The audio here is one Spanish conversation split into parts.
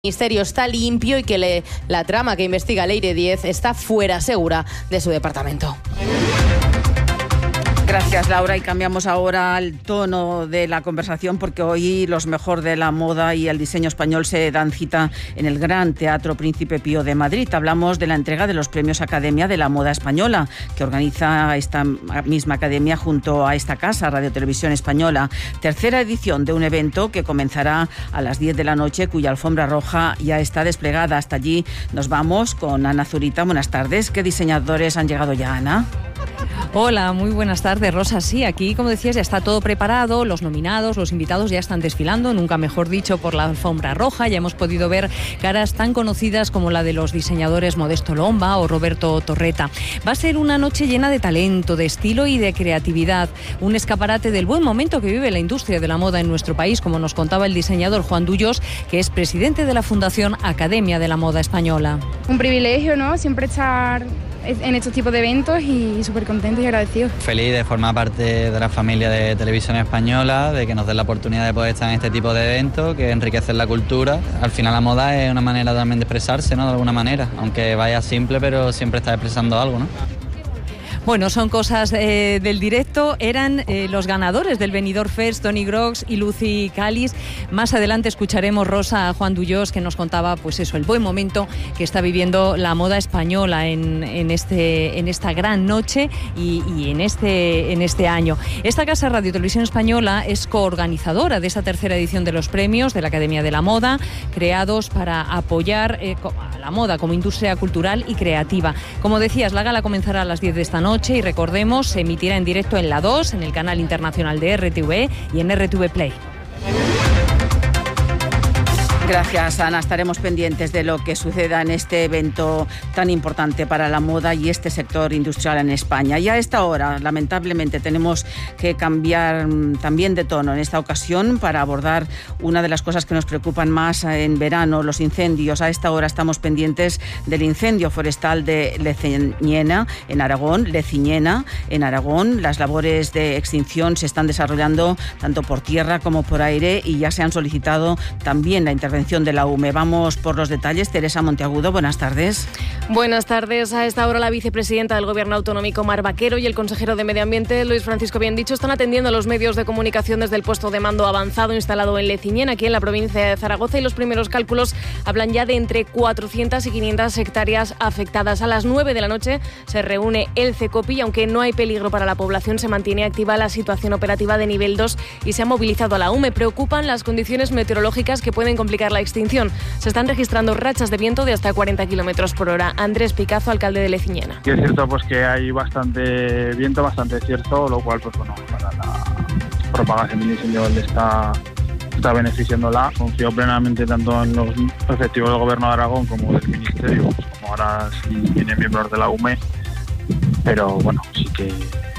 El ministerio está limpio y que la trama que investiga Leire Díez está fuera segura de su departamento. Gracias, Laura, y cambiamos ahora el tono de la conversación porque hoy los mejor de la moda y el diseño español se dan cita en el Gran Teatro Príncipe Pío de Madrid. Hablamos de la entrega de los premios Academia de la Moda Española, que organiza esta misma academia junto a esta casa, Radio Televisión Española. Tercera edición de un evento que comenzará a las 10 de la noche, cuya alfombra roja ya está desplegada. Hasta allí nos vamos con Ana Zurita. Buenas tardes. ¿Qué diseñadores han llegado ya, Ana? Hola, muy buenas tardes, Rosa. Sí, aquí, como decías, ya está todo preparado, los nominados, los invitados ya están desfilando, nunca mejor dicho, por la alfombra roja. Ya hemos podido ver caras tan conocidas como la de los diseñadores Modesto Lomba o Roberto Torreta. Va a ser una noche llena de talento, de estilo y de creatividad, un escaparate del buen momento que vive la industria de la moda en nuestro país, como nos contaba el diseñador Juan Dullos, que es presidente de la Fundación Academia de la Moda Española. Un privilegio, ¿no? Siempre estar en estos tipos de eventos y súper contentos y agradecidos. Feliz de formar parte de la familia de Televisión Española, de que nos den la oportunidad de poder estar en este tipo de eventos, que enriquecen la cultura. Al final la moda es una manera también de expresarse, ¿no? De alguna manera, aunque vaya simple, pero siempre está expresando algo, ¿no? Bueno, son cosas del directo. Eran los ganadores del Benidorm Fest, Tony Grox y Lucy Calis. Más adelante escucharemos, Rosa, a Juan Dullos, que nos contaba, pues eso, el buen momento que está viviendo la moda española en esta gran noche y en este año. Esta casa, Radio Televisión Española, es coorganizadora de esta tercera edición de los premios de la Academia de la Moda, creados para apoyar a la moda como industria cultural y creativa. Como decías, la gala comenzará a las 10 de esta noche y recordemos, se emitirá en directo en la 2, en el canal internacional de RTV y en RTV Play. Gracias, Ana. Estaremos pendientes de lo que suceda en este evento tan importante para la moda y este sector industrial en España. Y a esta hora, lamentablemente, tenemos que cambiar también de tono en esta ocasión para abordar una de las cosas que nos preocupan más en verano, los incendios. A esta hora estamos pendientes del incendio forestal de Leciñena, en Aragón. Las labores de extinción se están desarrollando tanto por tierra como por aire y ya se han solicitado también la intervención de la UME. Vamos por los detalles. Teresa Monteagudo, buenas tardes. Buenas tardes. A esta hora la vicepresidenta del Gobierno Autonómico, Mar Vaquero, y el consejero de Medio Ambiente, Luis Francisco Biendicho, están atendiendo a los medios de comunicación desde el puesto de mando avanzado instalado en Leciñena, aquí en la provincia de Zaragoza, y los primeros cálculos hablan ya de entre 400 y 500 hectáreas afectadas. A las 9 de la noche se reúne el CECOPI y aunque no hay peligro para la población, se mantiene activa la situación operativa de nivel 2 y se ha movilizado a la UME. Preocupan las condiciones meteorológicas que pueden complicar la extinción. Se están registrando rachas de viento de hasta 40 kilómetros por hora. Andrés Picazo, alcalde de Leciñena. Y es cierto pues que hay bastante viento, bastante cierto, lo cual pues bueno, para la propagación del incendio está beneficiándola. Confío plenamente tanto en los efectivos del Gobierno de Aragón como del Ministerio, pues, como ahora sí tienen miembros de la UME, pero bueno, sí que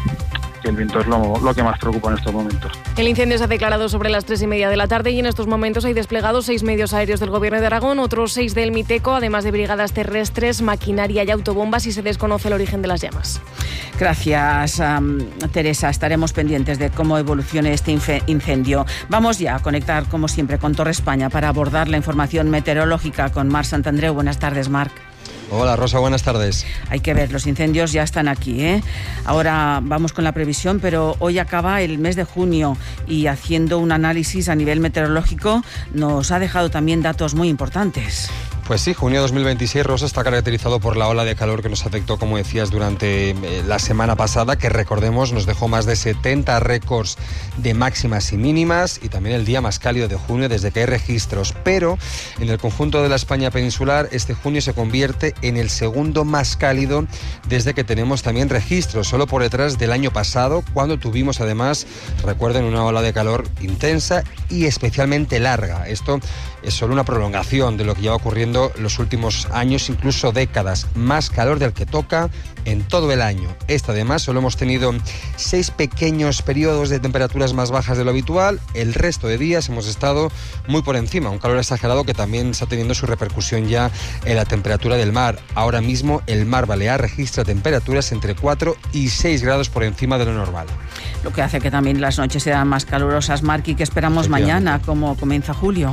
el viento es lo que más preocupa en estos momentos. El incendio se ha declarado sobre las 3:30 de la tarde y en estos momentos hay desplegados 6 medios aéreos del Gobierno de Aragón, otros 6 del MITECO, además de brigadas terrestres, maquinaria y autobombas, y se desconoce el origen de las llamas. Gracias, Teresa. Estaremos pendientes de cómo evolucione este incendio. Vamos ya a conectar, como siempre, con Torre España para abordar la información meteorológica con Marc Santandreu. Buenas tardes, Marc. Hola, Rosa, buenas tardes. Hay que ver, los incendios ya están aquí, ¿eh? Ahora vamos con la previsión, pero hoy acaba el mes de junio y haciendo un análisis a nivel meteorológico nos ha dejado también datos muy importantes. Pues sí, junio 2026, Rosa, está caracterizado por la ola de calor que nos afectó, como decías, durante la semana pasada, que recordemos nos dejó más de 70 récords de máximas y mínimas y también el día más cálido de junio desde que hay registros. Pero en el conjunto de la España peninsular, este junio se convierte en el segundo más cálido desde que tenemos también registros, solo por detrás del año pasado, cuando tuvimos además, recuerden, una ola de calor intensa y especialmente larga. Esto es solo una prolongación de lo que lleva ocurriendo los últimos años, incluso décadas. Más calor del que toca en todo el año. Además, solo hemos tenido 6 pequeños periodos de temperaturas más bajas de lo habitual. El resto de días hemos estado muy por encima. Un calor exagerado que también está teniendo su repercusión ya en la temperatura del mar. Ahora mismo el mar Balear registra temperaturas entre 4 y 6 grados por encima de lo normal. Lo que hace que también las noches sean más calurosas, Marc, y que esperamos mañana, como comienza julio.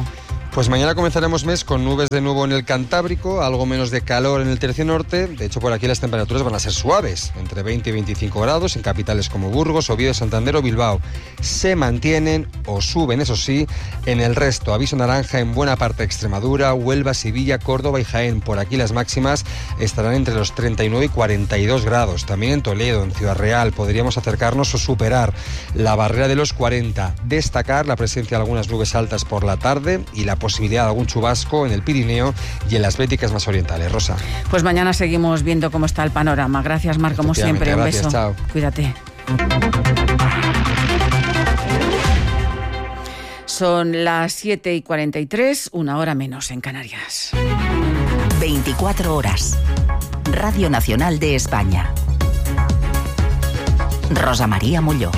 Pues mañana comenzaremos mes con nubes de nuevo en el Cantábrico, algo menos de calor en el tercio norte. De hecho, por aquí las temperaturas van a ser suaves, entre 20 y 25 grados en capitales como Burgos, Oviedo, Santander o Bilbao. Se mantienen o suben, eso sí, en el resto. Aviso naranja en buena parte de Extremadura, Huelva, Sevilla, Córdoba y Jaén. Por aquí las máximas estarán entre los 39 y 42 grados. También en Toledo, en Ciudad Real, podríamos acercarnos o superar la barrera de los 40. Destacar la presencia de algunas nubes altas por la tarde y la posibilidad de algún chubasco en el Pirineo y en las Béticas más orientales. Rosa. Pues mañana seguimos viendo cómo está el panorama. Gracias, Mar, como siempre. Un beso. Chao. Cuídate. Son las 7:43, 1 hora menos en Canarias. 24 horas. Radio Nacional de España. Rosa María Molló.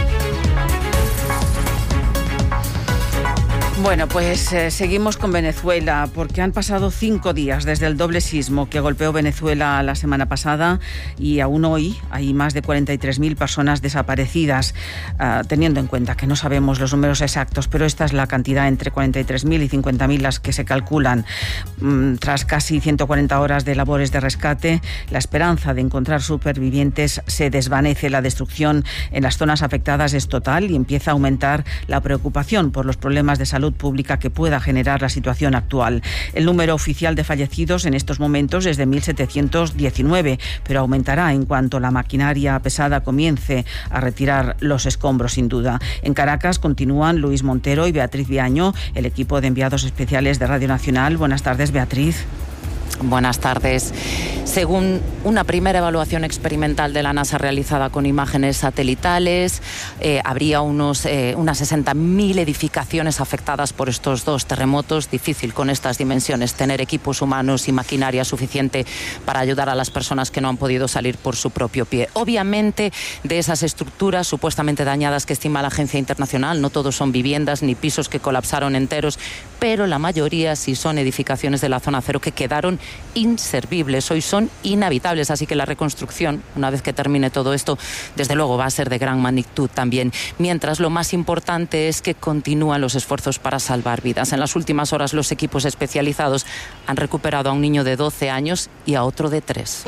Bueno, pues seguimos con Venezuela, porque han pasado 5 días desde el doble sismo que golpeó Venezuela la semana pasada y aún hoy hay más de 43.000 personas desaparecidas, teniendo en cuenta que no sabemos los números exactos, pero esta es la cantidad, entre 43.000 y 50.000 las que se calculan. Tras casi 140 horas de labores de rescate, la esperanza de encontrar supervivientes se desvanece. La destrucción en las zonas afectadas es total y empieza a aumentar la preocupación por los problemas de salud pública que pueda generar la situación actual. El número oficial de fallecidos en estos momentos es de 1.719, pero aumentará en cuanto la maquinaria pesada comience a retirar los escombros, sin duda. En Caracas continúan Luis Montero y Beatriz Viaño, el equipo de enviados especiales de Radio Nacional. Buenas tardes, Beatriz. Buenas tardes. Según una primera evaluación experimental de la NASA realizada con imágenes satelitales, habría unas 60.000 edificaciones afectadas por estos dos terremotos. Difícil con estas dimensiones tener equipos humanos y maquinaria suficiente para ayudar a las personas que no han podido salir por su propio pie. Obviamente, de esas estructuras supuestamente dañadas que estima la Agencia Internacional, no todos son viviendas ni pisos que colapsaron enteros, pero la mayoría sí son edificaciones de la zona cero que quedaron inservibles, hoy son inhabitables, así que la reconstrucción, una vez que termine todo esto, desde luego va a ser de gran magnitud también. Mientras, lo más importante es que continúan los esfuerzos para salvar vidas. En las últimas horas, los equipos especializados han recuperado a un niño de 12 años y a otro de 3.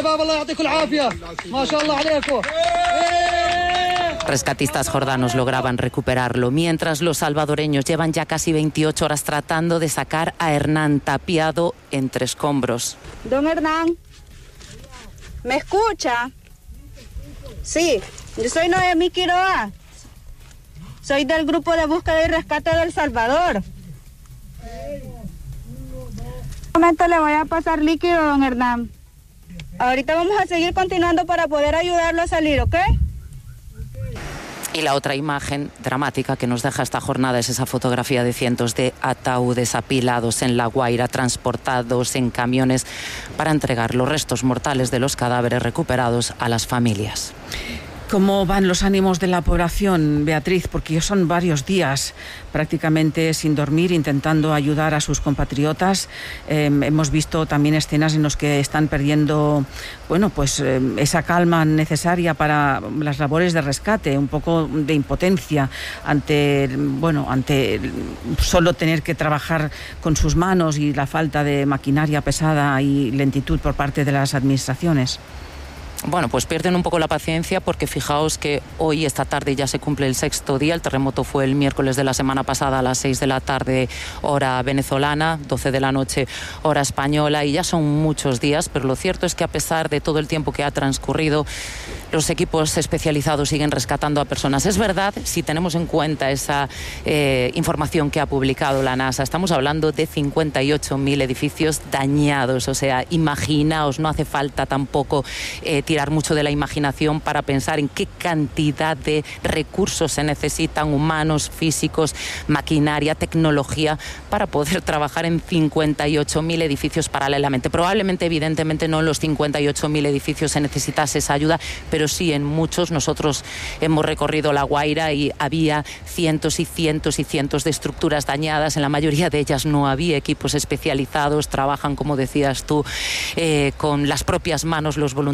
Rescatistas jordanos lograban recuperarlo, mientras los salvadoreños llevan ya casi 28 horas tratando de sacar a Hernán tapiado entre escombros. Don Hernán, ¿me escucha? Sí, yo soy Noemí Quiroa. Soy del grupo de búsqueda y rescate de El Salvador. Un momento, le voy a pasar líquido, don Hernán. Ahorita vamos a seguir continuando para poder ayudarlo a salir, ¿ok? Y la otra imagen dramática que nos deja esta jornada es esa fotografía de cientos de ataúdes apilados en La Guaira, transportados en camiones para entregar los restos mortales de los cadáveres recuperados a las familias. ¿Cómo van los ánimos de la población, Beatriz? Porque son varios días prácticamente sin dormir, intentando ayudar a sus compatriotas. Hemos visto también escenas en las que están perdiendo, esa calma necesaria para las labores de rescate, un poco de impotencia ante solo tener que trabajar con sus manos y la falta de maquinaria pesada y lentitud por parte de las administraciones. Bueno, pues pierden un poco la paciencia porque fijaos que hoy, esta tarde, ya se cumple el 6º día. El terremoto fue el miércoles de la semana pasada a las 6 de la tarde, hora venezolana, 12 de la noche, hora española, y ya son muchos días, pero lo cierto es que a pesar de todo el tiempo que ha transcurrido, los equipos especializados siguen rescatando a personas. Es verdad, si tenemos en cuenta esa información que ha publicado la NASA, estamos hablando de 58.000 edificios dañados. O sea, imaginaos, no hace falta tampoco tirar mucho de la imaginación para pensar en qué cantidad de recursos se necesitan, humanos, físicos, maquinaria, tecnología, para poder trabajar en 58.000 edificios paralelamente. Probablemente, evidentemente, no en los 58.000 edificios se necesitase esa ayuda, pero sí en muchos. Nosotros hemos recorrido La Guaira y había cientos y cientos y cientos de estructuras dañadas. En la mayoría de ellas no había equipos especializados. Trabajan, como decías tú, con las propias manos los voluntarios, las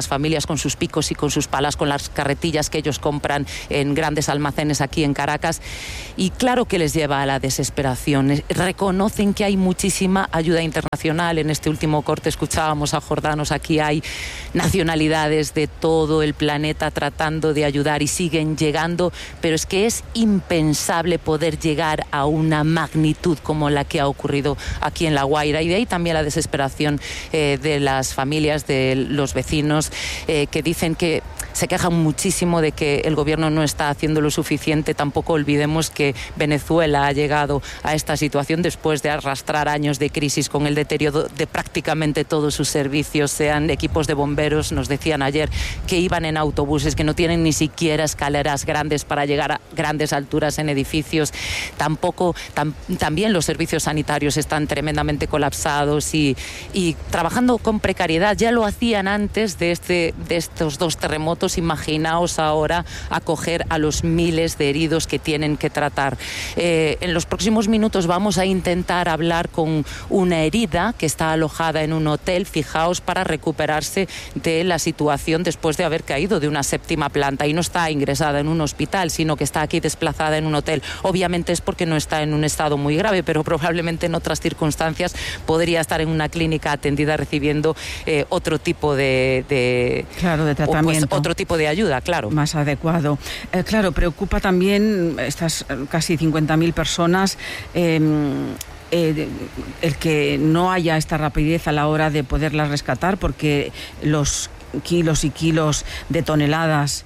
familias con sus picos y con sus palas, con las carretillas que ellos compran en grandes almacenes aquí en Caracas. Y claro que les lleva a la desesperación. Reconocen que hay muchísima ayuda internacional. En este último corte escuchábamos a Jordanos, aquí hay nacionalidades de todo el planeta tratando de ayudar y siguen llegando, pero es que es impensable poder llegar a una magnitud como la que ha ocurrido aquí en La Guaira, y de ahí también la desesperación de las familias, de los vecinos, que dicen que se quejan muchísimo de que el gobierno no está haciendo lo suficiente. Tampoco olvidemos que Venezuela ha llegado a esta situación después de arrastrar años de crisis con el deterioro de prácticamente todos sus servicios, sean equipos de bomberos, nos decían ayer que iban en autobuses, que no tienen ni siquiera escaleras grandes para llegar a grandes alturas en edificios. También los servicios sanitarios están tremendamente colapsados y trabajando con precariedad. Ya lo hacían antes de estos dos terremotos. Imaginaos ahora acoger a los miles de heridos que tienen que tratar. En los próximos minutos vamos a intentar hablar con una herida que está alojada en un hotel, fijaos, para recuperarse de la situación después de haber caído de una 7ª planta, y no está ingresada en un hospital, sino que está aquí desplazada en un hotel. Obviamente es porque no está en un estado muy grave, pero probablemente en otras circunstancias podría estar en una clínica atendida recibiendo otro tipo de tratamiento, pues, otro tipo de ayuda, claro. Más adecuado. Claro, preocupa también estas casi 50.000 personas el que no haya esta rapidez a la hora de poderlas rescatar, porque los kilos y kilos de toneladas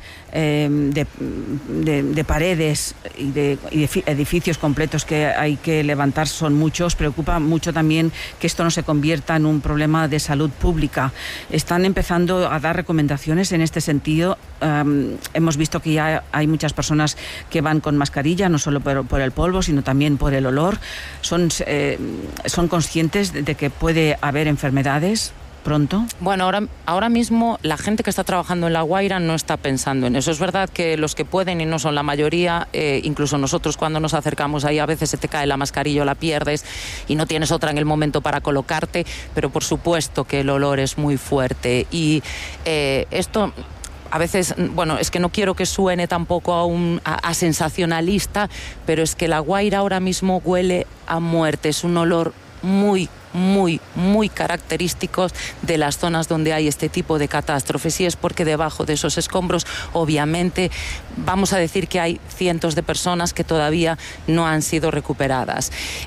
de paredes y de edificios completos que hay que levantar son muchos. Preocupa mucho también que esto no se convierta en un problema de salud pública. Están empezando a dar recomendaciones en este sentido. Hemos visto que ya hay muchas personas que van con mascarilla, no solo por el polvo, sino también por el olor. Son conscientes de que puede haber enfermedades pronto. Bueno, ahora mismo la gente que está trabajando en La Guaira no está pensando en eso. Es verdad que los que pueden, y no son la mayoría, incluso nosotros cuando nos acercamos ahí a veces se te cae la mascarilla o la pierdes y no tienes otra en el momento para colocarte, pero por supuesto que el olor es muy fuerte y esto... A veces, bueno, es que no quiero que suene tampoco a sensacionalista, pero es que La Guaira ahora mismo huele a muerte. Es un olor muy, muy, muy característicos de las zonas donde hay este tipo de catástrofes, y es porque debajo de esos escombros, obviamente, vamos a decir que hay cientos de personas que todavía no han sido recuperadas.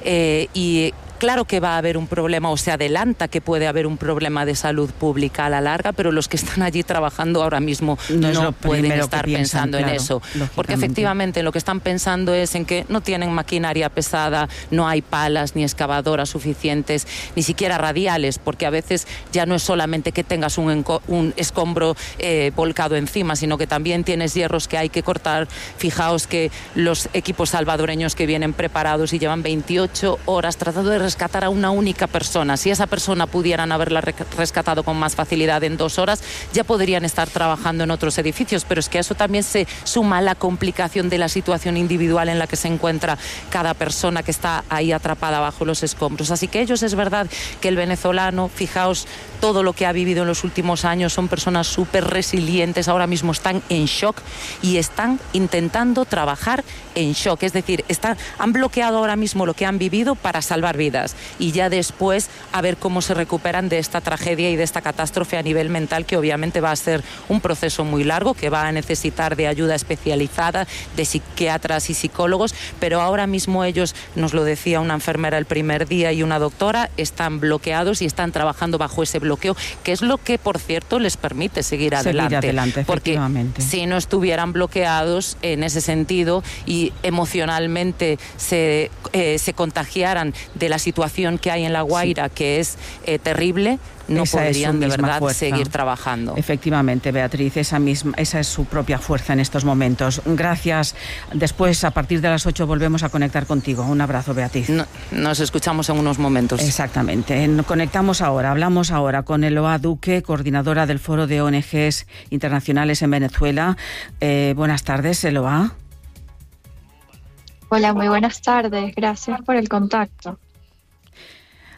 Y claro que va a haber un problema, o se adelanta que puede haber un problema de salud pública a la larga, pero los que están allí trabajando ahora mismo no pueden estar pensando en eso. Porque efectivamente lo que están pensando es en que no tienen maquinaria pesada, no hay palas ni excavadoras suficientes, ni siquiera radiales, porque a veces ya no es solamente que tengas un escombro volcado encima, sino que también tienes hierros que hay que cortar. Fijaos que los equipos salvadoreños que vienen preparados y llevan 28 horas tratando de rescatar a una única persona. Si esa persona pudieran haberla rescatado con más facilidad en 2 horas, ya podrían estar trabajando en otros edificios, pero es que a eso también se suma la complicación de la situación individual en la que se encuentra cada persona que está ahí atrapada bajo los escombros. Así que ellos, es verdad que el venezolano, fijaos todo lo que ha vivido en los últimos años, son personas súper resilientes, ahora mismo están en shock y están intentando trabajar en shock, es decir, han bloqueado ahora mismo lo que han vivido para salvar vidas y ya después a ver cómo se recuperan de esta tragedia y de esta catástrofe a nivel mental, que obviamente va a ser un proceso muy largo, que va a necesitar de ayuda especializada, de psiquiatras y psicólogos, pero ahora mismo ellos, nos lo decía una enfermera el primer día y una doctora, están bloqueados y están trabajando bajo ese bloqueo, que es lo que, por cierto, les permite seguir adelante, porque si no estuvieran bloqueados en ese sentido y emocionalmente se contagiaran de la situación que hay en La Guaira, que es terrible, no podrían de verdad seguir trabajando. Efectivamente, Beatriz, esa es su propia fuerza en estos momentos. Gracias. Después, a partir de las 8, volvemos a conectar contigo. Un abrazo, Beatriz. Nos escuchamos en unos momentos. Exactamente. Hablamos ahora con Eloa Duque, coordinadora del Foro de ONGs Internacionales en Venezuela. Buenas tardes, Eloa. Hola, muy buenas tardes. Gracias por el contacto.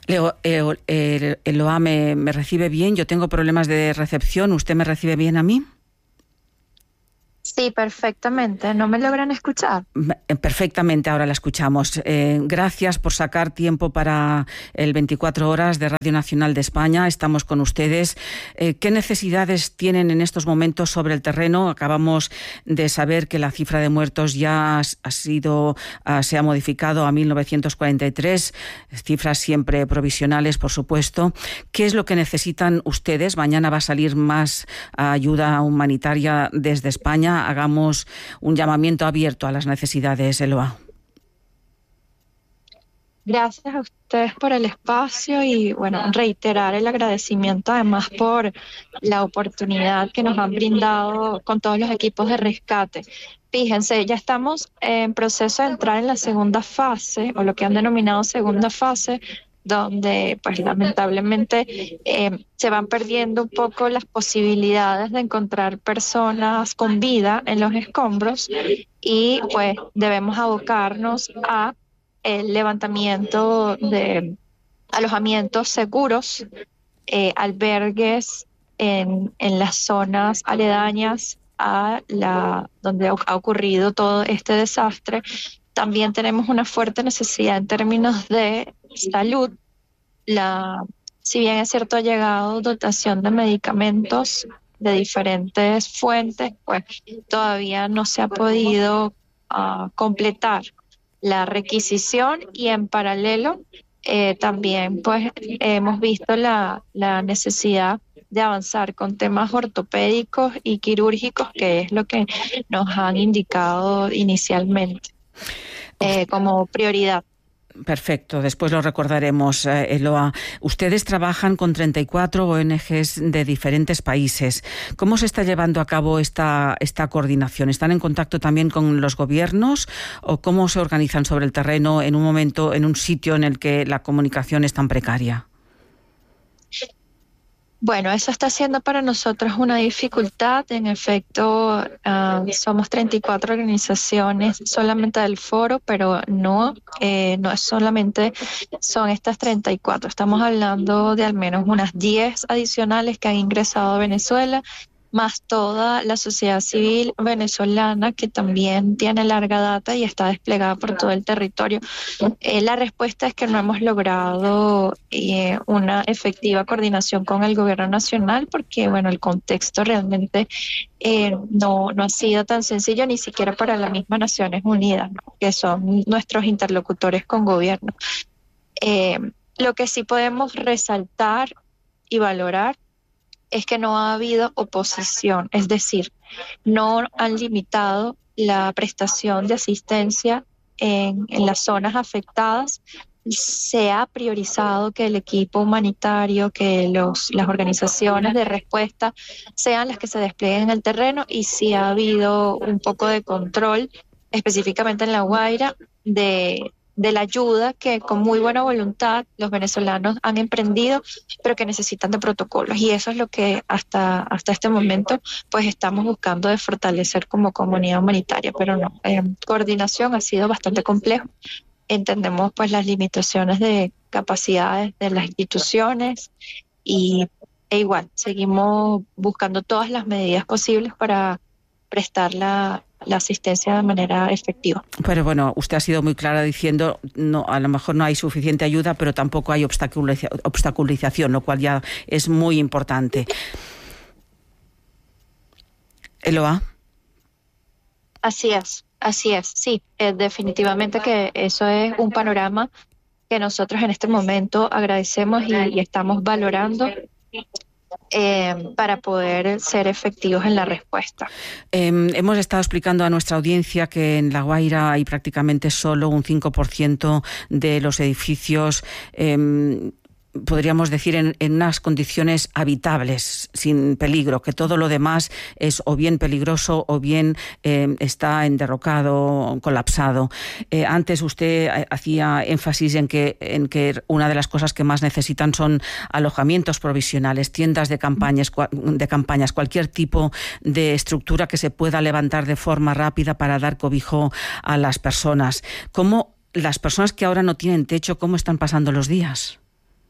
Eloa, ¿me recibe bien? Yo tengo problemas de recepción. ¿Usted me recibe bien a mí? Sí, perfectamente. ¿No me logran escuchar? Perfectamente, ahora la escuchamos. Gracias por sacar tiempo para el 24 horas de Radio Nacional de España. Estamos con ustedes. ¿Qué necesidades tienen en estos momentos sobre el terreno? Acabamos de saber que la cifra de muertos ya se ha modificado a 1943, cifras siempre provisionales, por supuesto. ¿Qué es lo que necesitan ustedes? Mañana va a salir más ayuda humanitaria desde España. Hagamos un llamamiento abierto a las necesidades, Eloa. Gracias a ustedes por el espacio y, bueno, reiterar el agradecimiento además por la oportunidad que nos han brindado con todos los equipos de rescate. Fíjense, ya estamos en proceso de entrar en la segunda fase, o lo que han denominado segunda fase, donde pues lamentablemente se van perdiendo un poco las posibilidades de encontrar personas con vida en los escombros y pues debemos abocarnos a el levantamiento de alojamientos seguros, albergues en las zonas aledañas a donde ha ocurrido todo este desastre. También tenemos una fuerte necesidad en términos de salud. Si bien es cierto, ha llegado dotación de medicamentos de diferentes fuentes, pues todavía no se ha podido completar la requisición y en paralelo también pues hemos visto la necesidad de avanzar con temas ortopédicos y quirúrgicos, que es lo que nos han indicado inicialmente como prioridad. Perfecto, después lo recordaremos, Eloa. Ustedes trabajan con 34 ONGs de diferentes países. ¿Cómo se está llevando a cabo esta coordinación? ¿Están en contacto también con los gobiernos o cómo se organizan sobre el terreno en un momento, en un sitio en el que la comunicación es tan precaria? Bueno, eso está siendo para nosotros una dificultad. En efecto, somos 34 organizaciones solamente del foro, pero no es solamente son estas 34. Estamos hablando de al menos unas 10 adicionales que han ingresado a Venezuela, más toda la sociedad civil venezolana que también tiene larga data y está desplegada por todo el territorio. La respuesta es que no hemos logrado una efectiva coordinación con el gobierno nacional porque, bueno, el contexto realmente no ha sido tan sencillo ni siquiera para las mismas Naciones Unidas, ¿no?, que son nuestros interlocutores con gobierno. Lo que sí podemos resaltar y valorar es que no ha habido oposición, es decir, no han limitado la prestación de asistencia en las zonas afectadas. Se ha priorizado que el equipo humanitario, que las organizaciones de respuesta sean las que se desplieguen en el terreno y sí ha habido un poco de control, específicamente en La Guaira, de la ayuda que con muy buena voluntad los venezolanos han emprendido, pero que necesitan de protocolos. Y eso es lo que hasta este momento pues estamos buscando de fortalecer como comunidad humanitaria, pero no. Coordinación ha sido bastante complejo. Entendemos pues las limitaciones de capacidades de las instituciones e igual seguimos buscando todas las medidas posibles para prestar la asistencia de manera efectiva. Pero bueno, usted ha sido muy clara diciendo no, a lo mejor no hay suficiente ayuda, pero tampoco hay obstaculización, lo cual ya es muy importante. Eloa. Así es, sí, definitivamente que eso es un panorama que nosotros en este momento agradecemos y estamos valorando para poder ser efectivos en la respuesta. Hemos estado explicando a nuestra audiencia que en La Guaira hay prácticamente solo un 5% de los edificios podríamos decir, en unas condiciones habitables, sin peligro, que todo lo demás es o bien peligroso o bien está en derrocado, colapsado. Antes usted hacía énfasis en que una de las cosas que más necesitan son alojamientos provisionales, tiendas de campañas, cualquier tipo de estructura que se pueda levantar de forma rápida para dar cobijo a las personas. ¿Cómo las personas que ahora no tienen techo, cómo están pasando los días?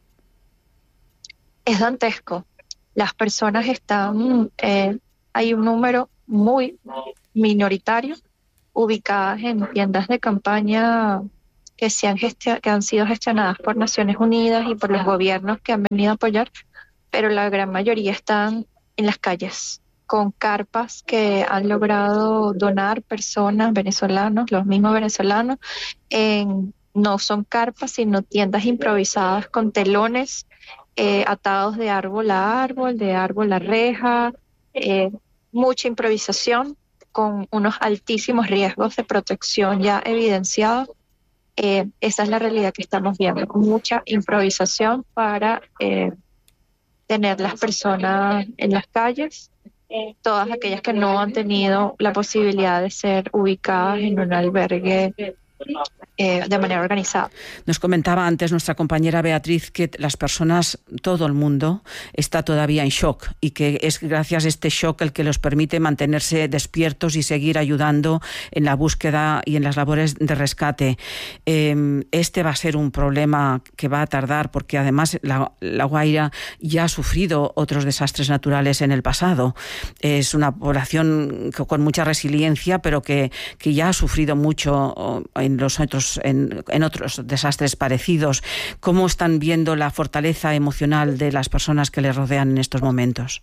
es dantesco. Las personas están, hay un número muy minoritario ubicadas en tiendas de campaña que han sido gestionadas por Naciones Unidas y por los gobiernos que han venido a apoyar, pero la gran mayoría están en las calles, con carpas que han logrado donar personas venezolanos, los mismos venezolanos. No son carpas, sino tiendas improvisadas con telones atados de árbol a árbol, de árbol a reja, mucha improvisación con unos altísimos riesgos de protección ya evidenciados. Esa es la realidad que estamos viendo, con mucha improvisación para tener las personas en las calles, todas aquellas que no han tenido la posibilidad de ser ubicadas en un albergue de manera organizada. Nos comentaba antes nuestra compañera Beatriz que las personas, todo el mundo, está todavía en shock y que es gracias a este shock el que los permite mantenerse despiertos y seguir ayudando en la búsqueda y en las labores de rescate. Este va a ser un problema que va a tardar porque además La Guaira ya ha sufrido otros desastres naturales en el pasado. Es una población con mucha resiliencia, pero que ya ha sufrido mucho en otros desastres parecidos. ¿Cómo están viendo la fortaleza emocional de las personas que les rodean en estos momentos?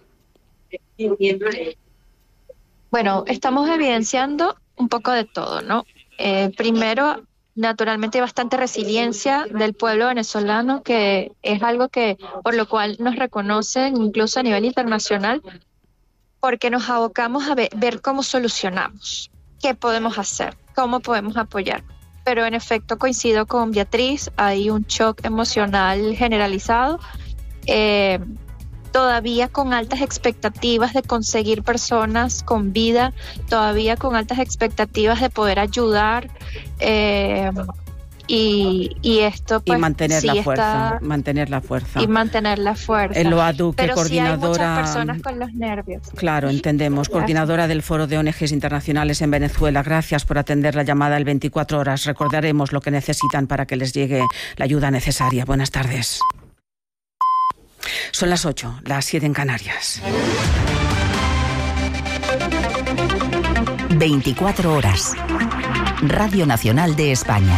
Bueno, estamos evidenciando un poco de todo, ¿no? Primero, naturalmente hay bastante resiliencia del pueblo venezolano, que es algo que por lo cual nos reconocen incluso a nivel internacional, porque nos abocamos a ver cómo solucionamos, qué podemos hacer, cómo podemos apoyar. Pero en efecto coincido con Beatriz, hay un shock emocional generalizado, todavía con altas expectativas de conseguir personas con vida, todavía con altas expectativas de poder ayudar, y esto pues, y mantener sí la fuerza, está, mantener la fuerza. Y mantener la fuerza. Eloa Duque, pero coordinadora. Sí hay muchas personas con los nervios. Claro, entendemos. Gracias. Coordinadora del Foro de ONGs Internacionales en Venezuela. Gracias por atender la llamada el 24 horas. Recordaremos lo que necesitan para que les llegue la ayuda necesaria. Buenas tardes. Son las 8, las 7 en Canarias. 24 horas. Radio Nacional de España.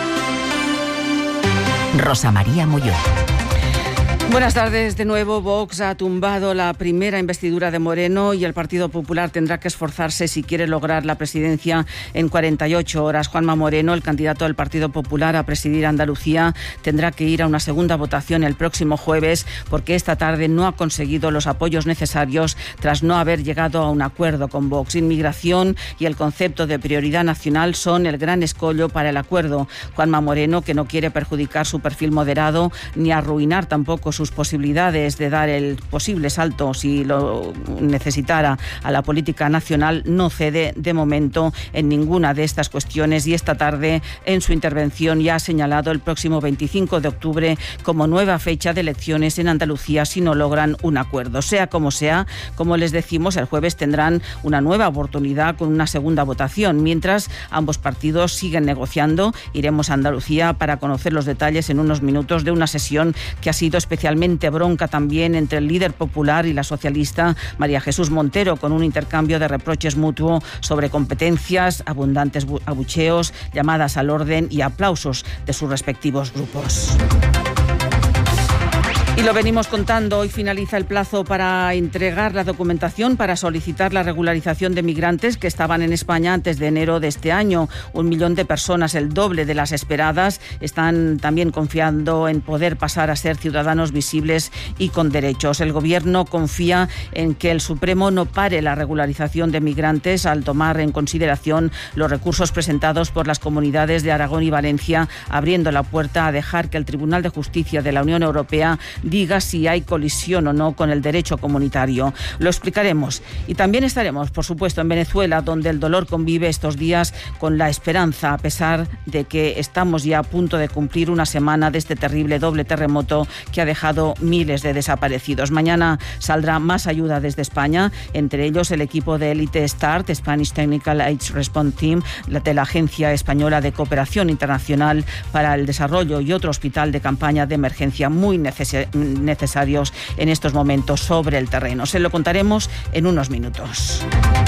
Rosa María Molló. Buenas tardes de nuevo. Vox ha tumbado la primera investidura de Moreno y el Partido Popular tendrá que esforzarse si quiere lograr la presidencia en 48 horas. Juanma Moreno, el candidato del Partido Popular a presidir Andalucía, tendrá que ir a una segunda votación el próximo jueves porque esta tarde no ha conseguido los apoyos necesarios tras no haber llegado a un acuerdo con Vox. Inmigración y el concepto de prioridad nacional son el gran escollo para el acuerdo. Juanma Moreno, que no quiere perjudicar su perfil moderado ni arruinar tampoco sus posibilidades de dar el posible salto, si lo necesitara, a la política nacional, no cede de momento en ninguna de estas cuestiones y esta tarde en su intervención ya ha señalado el próximo 25 de octubre como nueva fecha de elecciones en Andalucía si no logran un acuerdo. Sea, como les decimos, el jueves tendrán una nueva oportunidad con una segunda votación. Mientras ambos partidos siguen negociando, iremos a Andalucía para conocer los detalles en unos minutos de una sesión que ha sido especialmente bronca también entre el líder popular y la socialista María Jesús Montero, con un intercambio de reproches mutuo sobre competencias, abundantes abucheos, llamadas al orden y aplausos de sus respectivos grupos. Y lo venimos contando, hoy finaliza el plazo para entregar la documentación para solicitar la regularización de migrantes que estaban en España antes de enero de este año. 1 millón de personas, el doble de las esperadas, están también confiando en poder pasar a ser ciudadanos visibles y con derechos. El Gobierno confía en que el Supremo no pare la regularización de migrantes al tomar en consideración los recursos presentados por las comunidades de Aragón y Valencia, abriendo la puerta a dejar que el Tribunal de Justicia de la Unión Europea diga si hay colisión o no con el derecho comunitario. Lo explicaremos. Y también estaremos, por supuesto, en Venezuela, donde el dolor convive estos días con la esperanza, a pesar de que estamos ya a punto de cumplir una semana de este terrible doble terremoto que ha dejado miles de desaparecidos. Mañana saldrá más ayuda desde España, entre ellos el equipo de élite START, Spanish Technical Aid Response Team, de la Agencia Española de Cooperación Internacional para el Desarrollo, y otro hospital de campaña de emergencia muy necesario necesarios en estos momentos sobre el terreno. Se lo contaremos en unos minutos.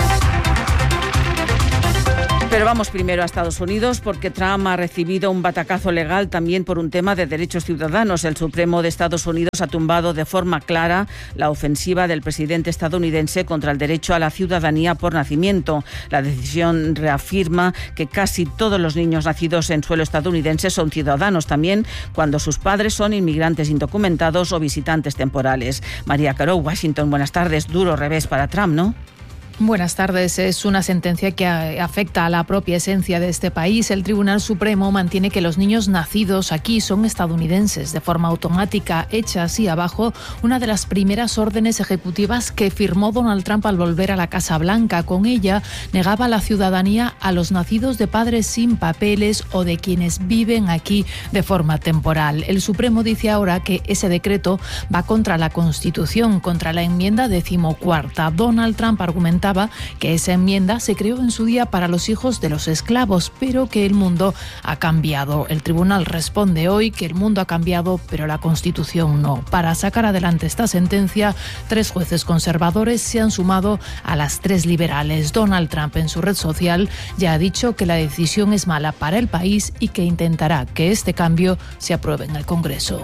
Pero vamos primero a Estados Unidos porque Trump ha recibido un batacazo legal también por un tema de derechos ciudadanos. El Supremo de Estados Unidos ha tumbado de forma clara la ofensiva del presidente estadounidense contra el derecho a la ciudadanía por nacimiento. La decisión reafirma que casi todos los niños nacidos en suelo estadounidense son ciudadanos también cuando sus padres son inmigrantes indocumentados o visitantes temporales. María Caro, Washington, buenas tardes. Duro revés para Trump, ¿no? Buenas tardes. Es una sentencia que afecta a la propia esencia de este país. El Tribunal Supremo mantiene que los niños nacidos aquí son estadounidenses de forma automática, hecha así abajo una de las primeras órdenes ejecutivas que firmó Donald Trump al volver a la Casa Blanca. Con ella negaba la ciudadanía a los nacidos de padres sin papeles o de quienes viven aquí de forma temporal. El Supremo dice ahora que ese decreto va contra la Constitución, contra la enmienda 14ª. Donald Trump argumentaba que esa enmienda se creó en su día para los hijos de los esclavos, pero que el mundo ha cambiado. El tribunal responde hoy que el mundo ha cambiado, pero la Constitución no. Para sacar adelante esta sentencia, 3 jueces conservadores se han sumado a las 3 liberales. Donald Trump en su red social ya ha dicho que la decisión es mala para el país y que intentará que este cambio se apruebe en el Congreso.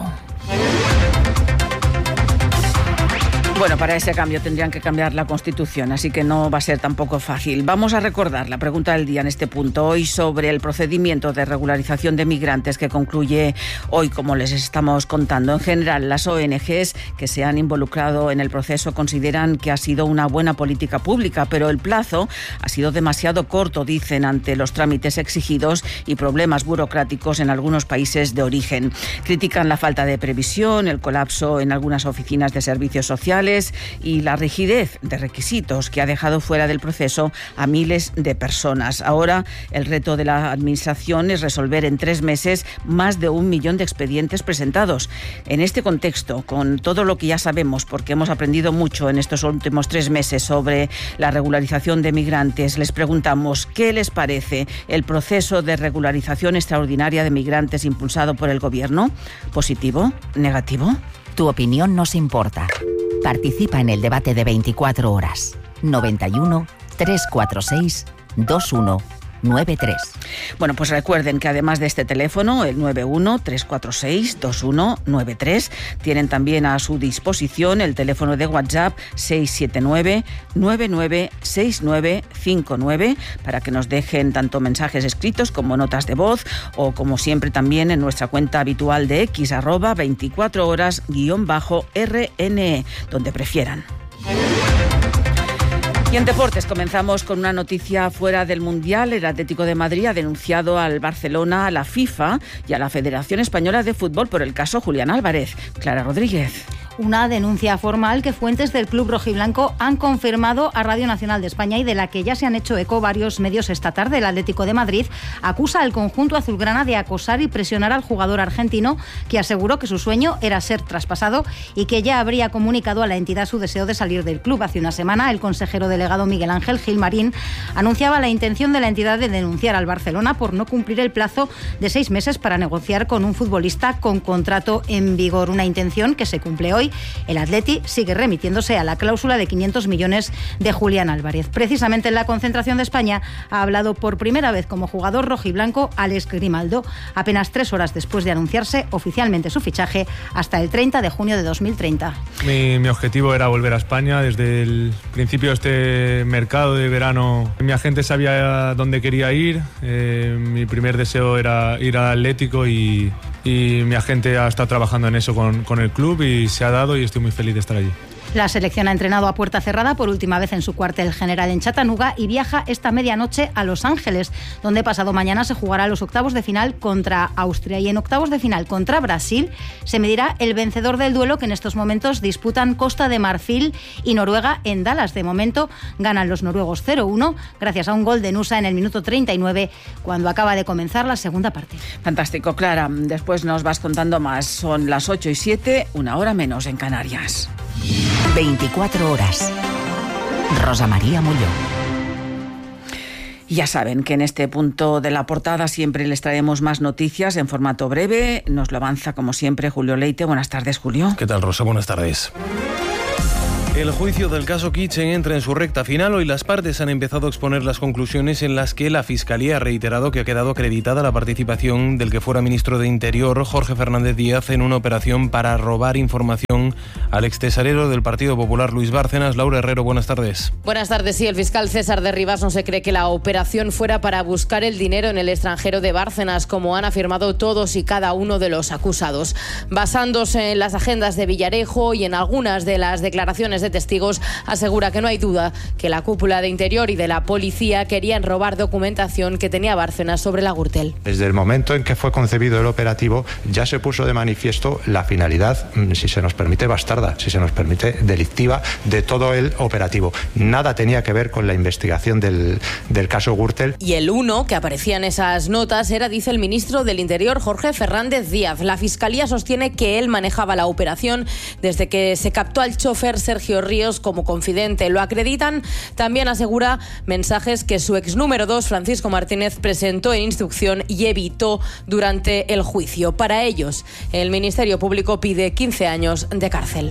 Bueno, para ese cambio tendrían que cambiar la Constitución, así que no va a ser tampoco fácil. Vamos a recordar la pregunta del día en este punto, hoy sobre el procedimiento de regularización de migrantes que concluye hoy, como les estamos contando. En general, las ONGs que se han involucrado en el proceso consideran que ha sido una buena política pública, pero el plazo ha sido demasiado corto, dicen, ante los trámites exigidos y problemas burocráticos en algunos países de origen. Critican la falta de previsión, el colapso en algunas oficinas de servicios sociales y la rigidez de requisitos que ha dejado fuera del proceso a miles de personas. Ahora el reto de la Administración es resolver en 3 meses más de 1 millón de expedientes presentados. En este contexto, con todo lo que ya sabemos, porque hemos aprendido mucho en estos últimos 3 meses sobre la regularización de migrantes, les preguntamos ¿qué les parece el proceso de regularización extraordinaria de migrantes impulsado por el Gobierno? ¿Positivo? ¿Negativo? Tu opinión nos importa. Participa en el debate de 24 horas. 91 346 2193. Bueno, pues recuerden que además de este teléfono, el 91 346 2193, tienen también a su disposición el teléfono de WhatsApp 679 996959 para que nos dejen tanto mensajes escritos como notas de voz o, como siempre, también en nuestra cuenta habitual de X, @24horas_RNE, donde prefieran. Y en deportes comenzamos con una noticia fuera del Mundial. El Atlético de Madrid ha denunciado al Barcelona, a la FIFA y a la Federación Española de Fútbol por el caso Julián Álvarez. Clara Rodríguez. Una denuncia formal que fuentes del club rojiblanco han confirmado a Radio Nacional de España y de la que ya se han hecho eco varios medios esta tarde. El Atlético de Madrid acusa al conjunto azulgrana de acosar y presionar al jugador argentino, que aseguró que su sueño era ser traspasado y que ya habría comunicado a la entidad su deseo de salir del club. Hace una semana, el consejero delegado Miguel Ángel Gilmarín anunciaba la intención de la entidad de denunciar al Barcelona por no cumplir el plazo de 6 meses para negociar con un futbolista con contrato en vigor. Una intención que se cumple hoy. El Atleti sigue remitiéndose a la cláusula de 500 millones de Julián Álvarez. Precisamente en la concentración de España ha hablado por primera vez como jugador rojiblanco Alex Grimaldo, apenas 3 horas después de anunciarse oficialmente su fichaje hasta el 30 de junio de 2030. Mi objetivo era volver a España. Desde el principio de este mercado de verano, mi agente sabía dónde quería ir. Mi primer deseo era ir al Atlético y mi agente ha estado trabajando en eso con el club y se ha dado y estoy muy feliz de estar allí. La selección ha entrenado a puerta cerrada por última vez en su cuartel general en Chattanooga y viaja esta medianoche a Los Ángeles, donde pasado mañana se jugará los octavos de final contra Austria. Y en octavos de final contra Brasil se medirá el vencedor del duelo que en estos momentos disputan Costa de Marfil y Noruega en Dallas. De momento ganan los noruegos 0-1 gracias a un gol de Nusa en el minuto 39 cuando acaba de comenzar la segunda parte. Fantástico, Clara. Después nos vas contando más. Son las 8:07, 1 hora menos en Canarias. 24 horas. Rosa María Molló. Ya saben que en este punto de la portada siempre les traemos más noticias en formato breve. Nos lo avanza, como siempre, Julio Leite. Buenas tardes, Julio. ¿Qué tal, Rosa? Buenas tardes. El juicio del caso Kitchen entra en su recta final. Hoy las partes han empezado a exponer las conclusiones en las que la Fiscalía ha reiterado que ha quedado acreditada la participación del que fuera ministro de Interior, Jorge Fernández Díaz, en una operación para robar información al extesorero del Partido Popular, Luis Bárcenas. Laura Herrero, buenas tardes. Buenas tardes. Sí, el fiscal César de Rivas no se cree que la operación fuera para buscar el dinero en el extranjero de Bárcenas, como han afirmado todos y cada uno de los acusados. Basándose en las agendas de Villarejo y en algunas de las declaraciones de testigos, asegura que no hay duda que la cúpula de Interior y de la policía querían robar documentación que tenía Bárcenas sobre la Gürtel. Desde el momento en que fue concebido el operativo ya se puso de manifiesto la finalidad, si se nos permite bastarda, si se nos permite delictiva, de todo el operativo. Nada tenía que ver con la investigación del caso Gürtel. Y el uno que aparecía en esas notas era, dice el ministro del Interior, Jorge Fernández Díaz. La Fiscalía sostiene que él manejaba la operación desde que se captó al chofer Sergio Ríos como confidente. Lo acreditan, también asegura, mensajes que su ex número 2, Francisco Martínez, presentó en instrucción y evitó durante el juicio. Para ellos, el Ministerio Público pide 15 años de cárcel.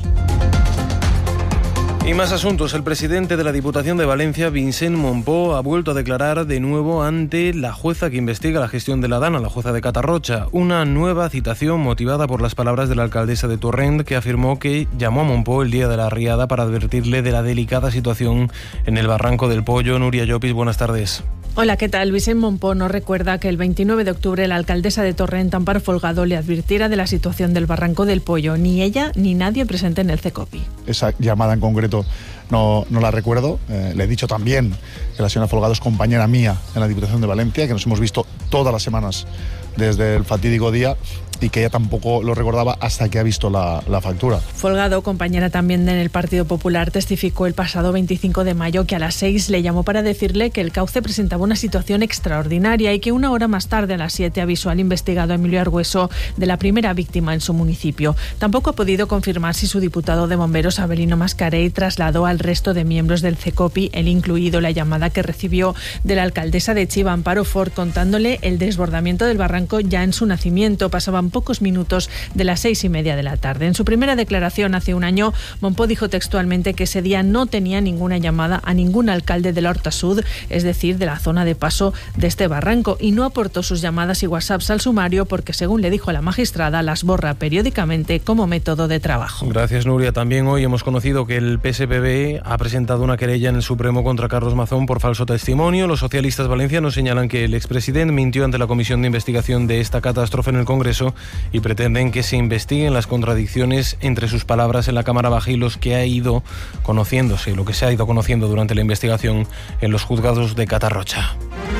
Y más asuntos. El presidente de la Diputación de Valencia, Vicent Mompó, ha vuelto a declarar de nuevo ante la jueza que investiga la gestión de la Dana, la jueza de Catarrocha. Una nueva citación motivada por las palabras de la alcaldesa de Torrent, que afirmó que llamó a Mompó el día de la riada para advertirle de la delicada situación en el Barranco del Pollo. Nuria Llopis, buenas tardes. Hola, ¿qué tal? Vicent Mompó nos recuerda que el 29 de octubre la alcaldesa de Torrent, Amparo Folgado, le advirtiera de la situación del Barranco del Pollo. Ni ella ni nadie presente en el CECOPI. Esa llamada en concreto no la recuerdo. Le he dicho también que la señora Folgado es compañera mía en la Diputación de Valencia, que nos hemos visto todas las semanas desde el fatídico día, y que ella tampoco lo recordaba hasta que ha visto la factura. Folgado, compañera también en el Partido Popular, testificó el pasado 25 de mayo que a las 6 le llamó para decirle que el cauce presentaba una situación extraordinaria y que una hora más tarde, a las 7, avisó al investigado Emilio Argüeso de la primera víctima en su municipio. Tampoco ha podido confirmar si su diputado de Bomberos, Abelino Mascarell, trasladó al resto de miembros del CECOPI, el incluido la llamada que recibió de la alcaldesa de Chiva, Amparo Fort, contándole el desbordamiento del barranco ya en su nacimiento. Pasaban pocos minutos de las 6:30 de la tarde. En su primera declaración hace un año, Mompó dijo textualmente que ese día no tenía ninguna llamada a ningún alcalde del Horta Sud, es decir, de la zona de paso de este barranco, y no aportó sus llamadas y WhatsApps al sumario porque, según le dijo la magistrada, las borra periódicamente como método de trabajo. Gracias, Nuria. También hoy hemos conocido que el PSPB ha presentado una querella en el Supremo contra Carlos Mazón por falso testimonio. Los socialistas valencianos señalan que el expresidente mintió ante la comisión de investigación de esta catástrofe en el Congreso y pretenden que se investiguen las contradicciones entre sus palabras en la Cámara Baja y los que ha ido conociéndose, lo que se ha ido conociendo durante la investigación en los juzgados de Catarrocha.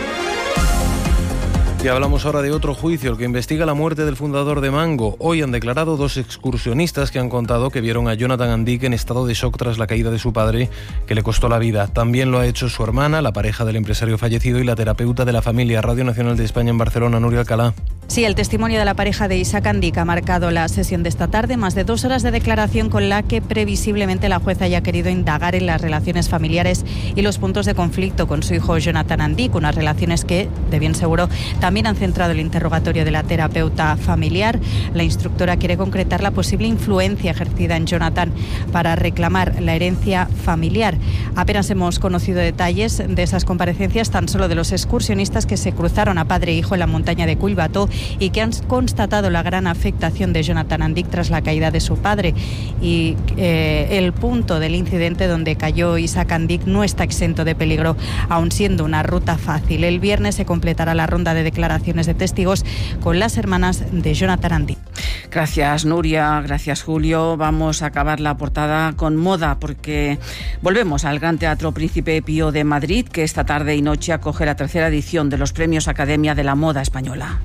Y hablamos ahora de otro juicio, el que investiga la muerte del fundador de Mango. Hoy han declarado 2 excursionistas que han contado que vieron a Jonathan Andic en estado de shock tras la caída de su padre, que le costó la vida. También lo ha hecho su hermana, la pareja del empresario fallecido, y la terapeuta de la familia. Radio Nacional de España en Barcelona, Nuria Alcalá. Sí, el testimonio de la pareja de Isaac Andic ha marcado la sesión de esta tarde, más de 2 horas de declaración con la que previsiblemente la jueza haya querido indagar en las relaciones familiares y los puntos de conflicto con su hijo Jonathan Andic, unas relaciones que, de bien seguro, también han centrado el interrogatorio de la terapeuta familiar. La instructora quiere concretar la posible influencia ejercida en Jonathan para reclamar la herencia familiar. Apenas hemos conocido detalles de esas comparecencias, tan solo de los excursionistas que se cruzaron a padre e hijo en la montaña de Collbató y que han constatado la gran afectación de Jonathan Andic tras la caída de su padre. Y el punto del incidente donde cayó Isaac Andic no está exento de peligro, aun siendo una ruta fácil. El viernes se completará la ronda de declaraciones de testigos con las hermanas de Jonathan Andic. Gracias, Nuria. Gracias, Julio. Vamos a acabar la portada con moda, porque volvemos al Gran Teatro Príncipe Pío de Madrid, que esta tarde y noche acoge la 3ª edición de los Premios Academia de la Moda Española.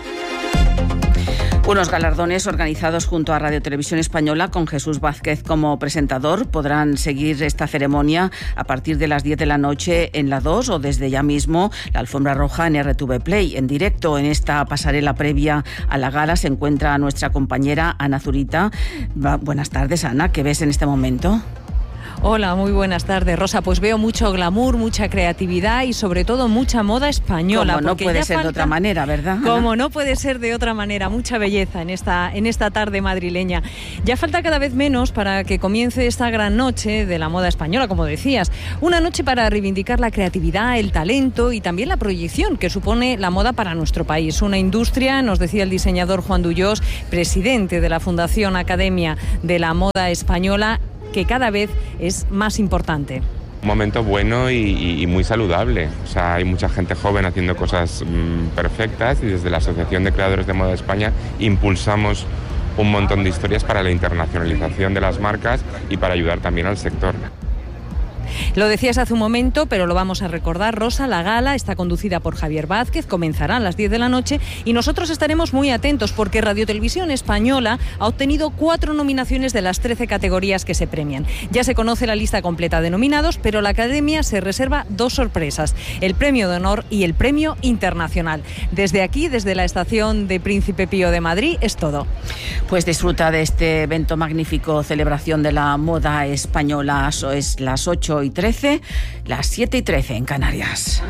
Unos galardones organizados junto a Radio Televisión Española, con Jesús Vázquez como presentador. Podrán seguir esta ceremonia a partir de las 10 de la noche en la 2 o desde ya mismo la alfombra roja en RTV Play. En directo en esta pasarela previa a la gala se encuentra nuestra compañera Ana Zurita. Buenas tardes, Ana. ¿Qué ves en este momento? Hola, muy buenas tardes, Rosa. Pues veo mucho glamour, mucha creatividad y sobre todo mucha moda española. Como no puede ser de otra manera, ¿verdad, Ana? Como no puede ser de otra manera, mucha belleza en esta tarde madrileña. Ya falta cada vez menos para que comience esta gran noche de la moda española, como decías. Una noche para reivindicar la creatividad, el talento y también la proyección que supone la moda para nuestro país. Una industria, nos decía el diseñador Juan Duyós, presidente de la Fundación Academia de la Moda Española, que cada vez es más importante. Un momento bueno y muy saludable. O sea, hay mucha gente joven haciendo cosas perfectas y desde la Asociación de Creadores de Moda de España impulsamos un montón de historias para la internacionalización de las marcas y para ayudar también al sector. Lo decías hace un momento, pero lo vamos a recordar, Rosa. La gala está conducida por Javier Vázquez, comenzará a las 10 de la noche y nosotros estaremos muy atentos porque Radio Televisión Española ha obtenido 4 nominaciones de las 13 categorías que se premian. Ya se conoce la lista completa de nominados, pero la Academia se reserva 2 sorpresas, el Premio de Honor y el Premio Internacional. Desde aquí, desde la estación de Príncipe Pío de Madrid, es todo. Pues disfruta de este evento magnífico, celebración de la moda española. Eso es las 8:13, las 7:13 en Canarias.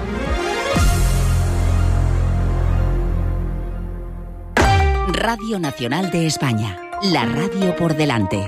Radio Nacional de España, la radio por delante.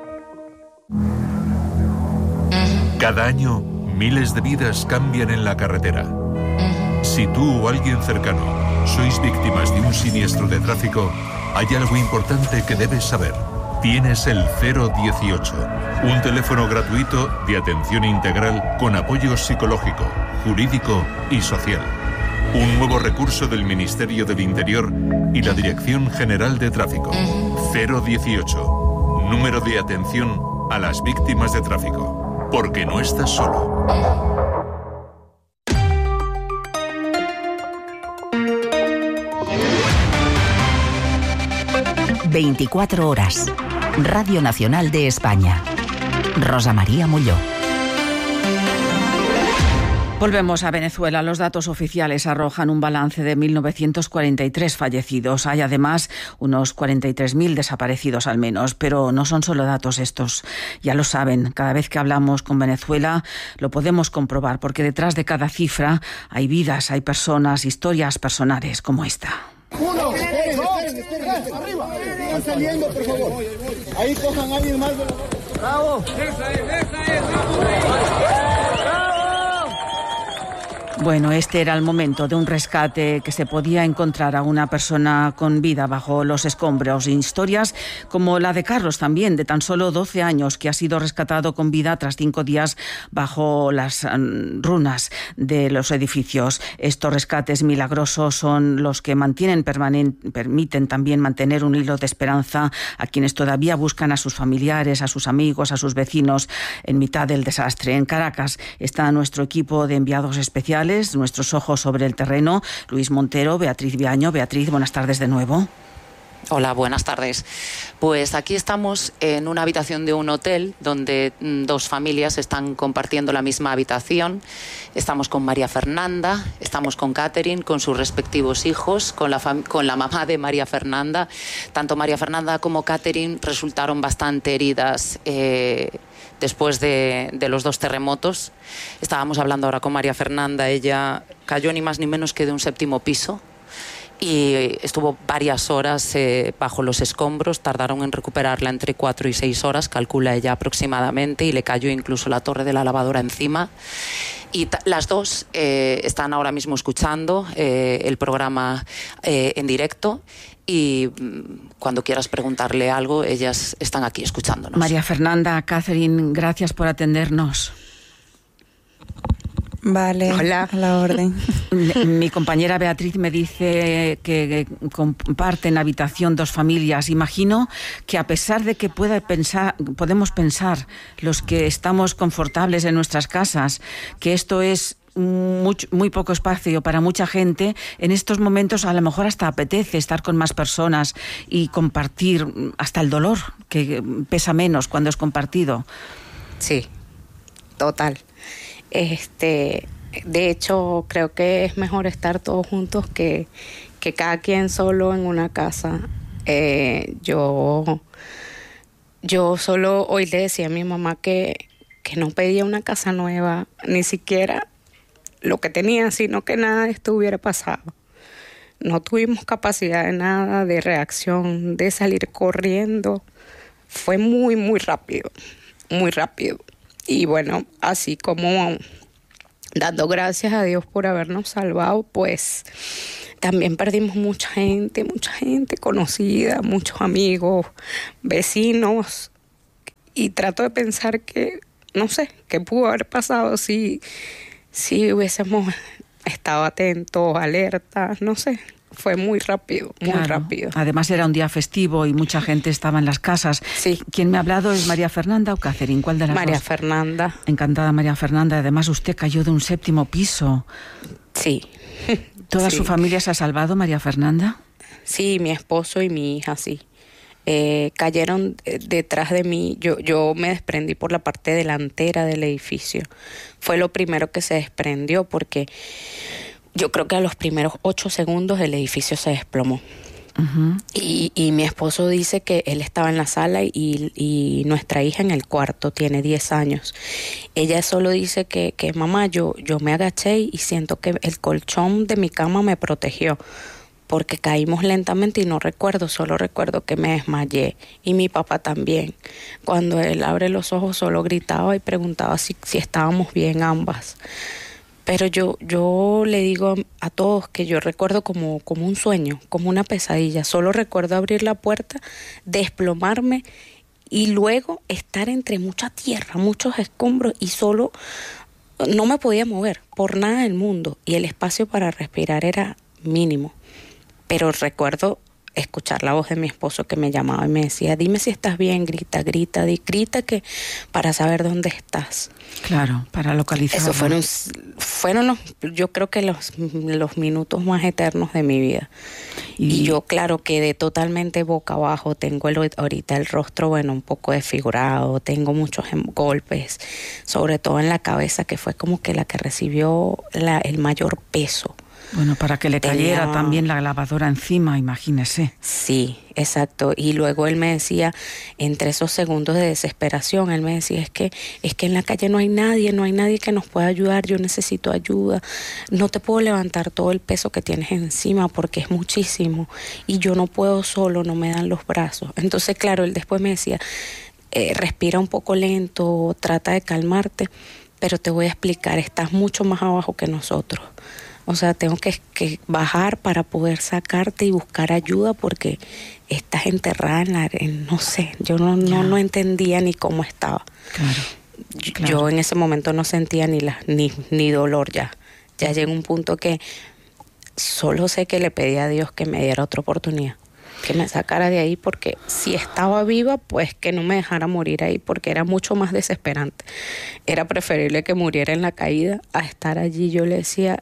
Cada año, miles de vidas cambian en la carretera. Si tú o alguien cercano sois víctimas de un siniestro de tráfico, hay algo importante que debes saber. Tienes el 018, un teléfono gratuito de atención integral con apoyo psicológico, jurídico y social. Un nuevo recurso del Ministerio del Interior y la Dirección General de Tráfico. 018, número de atención a las víctimas de tráfico. Porque no estás solo. 24 horas. Radio Nacional de España. Rosa María Molló. Volvemos a Venezuela. Los datos oficiales arrojan un balance de 1.943 fallecidos. Hay además unos 43.000 desaparecidos al menos. Pero no son solo datos estos. Ya lo saben, cada vez que hablamos con Venezuela lo podemos comprobar, porque detrás de cada cifra hay vidas, hay personas, historias personales como esta. Uno, esperen, arriba. Están saliendo, por favor. Ahí cojan a alguien más. Bravo. Bueno, este era el momento de un rescate que se podía encontrar a una persona con vida bajo los escombros. Historias como la de Carlos también, de tan solo 12 años, que ha sido rescatado con vida tras 5 días bajo las runas de los edificios. Estos rescates milagrosos son los que permiten también mantener un hilo de esperanza a quienes todavía buscan a sus familiares, a sus amigos, a sus vecinos en mitad del desastre. En Caracas está nuestro equipo de enviados especiales, nuestros ojos sobre el terreno, Luis Montero, Beatriz Viaño. Beatriz, buenas tardes de nuevo. Hola, buenas tardes. Pues aquí estamos en una habitación de un hotel donde 2 familias están compartiendo la misma habitación. Estamos con María Fernanda, estamos con Catherine, con sus respectivos hijos, con la mamá de María Fernanda. Tanto María Fernanda como Catherine resultaron bastante heridas después de los 2 terremotos. Estábamos hablando ahora con María Fernanda, ella cayó ni más ni menos que de un 7º piso y estuvo varias horas bajo los escombros. Tardaron en recuperarla entre 4 y 6 horas, calcula ella aproximadamente, y le cayó incluso la torre de la lavadora encima. Y las 2 están ahora mismo escuchando el programa en directo. Y cuando quieras preguntarle algo, ellas están aquí escuchándonos. María Fernanda, Catherine, gracias por atendernos. Vale, hola, a la orden. Mi compañera Beatriz me dice que comparten habitación 2 familias. Imagino que a pesar de que podemos pensar los que estamos confortables en nuestras casas, que esto es muy poco espacio para mucha gente, en estos momentos a lo mejor hasta apetece estar con más personas y compartir hasta el dolor, que pesa menos cuando es compartido. Sí, total. De hecho, creo que es mejor estar todos juntos que cada quien solo en una casa. Yo solo hoy le decía a mi mamá que que no pedía una casa nueva, ni siquiera lo que tenía, sino que nada de esto hubiera pasado. No tuvimos capacidad de nada, de reacción, de salir corriendo. Fue muy, muy rápido, muy rápido. Y bueno, así como dando gracias a Dios por habernos salvado, pues también perdimos mucha gente conocida, muchos amigos, vecinos. Y trato de pensar que, no sé, qué pudo haber pasado si hubiésemos estado atentos, alertas, no sé. Fue muy rápido, muy rápido. Además era un día festivo y mucha gente estaba en las casas. Sí. ¿Quién me ha hablado es María Fernanda o Catherine? ¿Cuál de las María dos? Fernanda. Encantada, María Fernanda. Además usted cayó de un 7º piso. Sí. ¿Toda su familia se ha salvado, María Fernanda? Sí, mi esposo y mi hija, sí. Cayeron detrás de mí. Yo me desprendí por la parte delantera del edificio. Fue lo primero que se desprendió porque yo creo que a los primeros 8 segundos el edificio se desplomó. Uh-huh. Y mi esposo dice que él estaba en la sala y nuestra hija en el cuarto, tiene 10 años. Ella solo dice que mamá, yo me agaché y siento que el colchón de mi cama me protegió, porque caímos lentamente y no recuerdo, solo recuerdo que me desmayé. Y mi papá también. Cuando él abre los ojos solo gritaba y preguntaba si estábamos bien ambas. Pero yo le digo a todos que yo recuerdo como un sueño, como una pesadilla. Solo recuerdo abrir la puerta, desplomarme y luego estar entre mucha tierra, muchos escombros y solo no me podía mover por nada del mundo. Y el espacio para respirar era mínimo. Pero recuerdo escuchar la voz de mi esposo que me llamaba y me decía, dime si estás bien, grita que para saber dónde estás. Claro, para localizar. Eso fueron yo creo que los minutos más eternos de mi vida. Y yo, claro, quedé totalmente boca abajo. Tengo ahorita el rostro, un poco desfigurado. Tengo muchos golpes, sobre todo en la cabeza, que fue como que la que recibió el mayor peso. Bueno, para que le cayera también la lavadora encima, imagínese. Sí, exacto. Y luego él me decía, entre esos segundos de desesperación, él me decía, es que en la calle no hay nadie que nos pueda ayudar, yo necesito ayuda. No te puedo levantar todo el peso que tienes encima porque es muchísimo. Y yo no puedo solo, no me dan los brazos. Entonces, claro, él después me decía, respira un poco lento, trata de calmarte, pero te voy a explicar, estás mucho más abajo que nosotros. O sea, tengo que bajar para poder sacarte y buscar ayuda porque estás enterrada no sé, yo no entendía ni cómo estaba. Claro. Yo en ese momento no sentía ni dolor ya. Ya llegó un punto que solo sé que le pedí a Dios que me diera otra oportunidad, que me sacara de ahí, porque si estaba viva, pues que no me dejara morir ahí, porque era mucho más desesperante. Era preferible que muriera en la caída a estar allí. Yo le decía,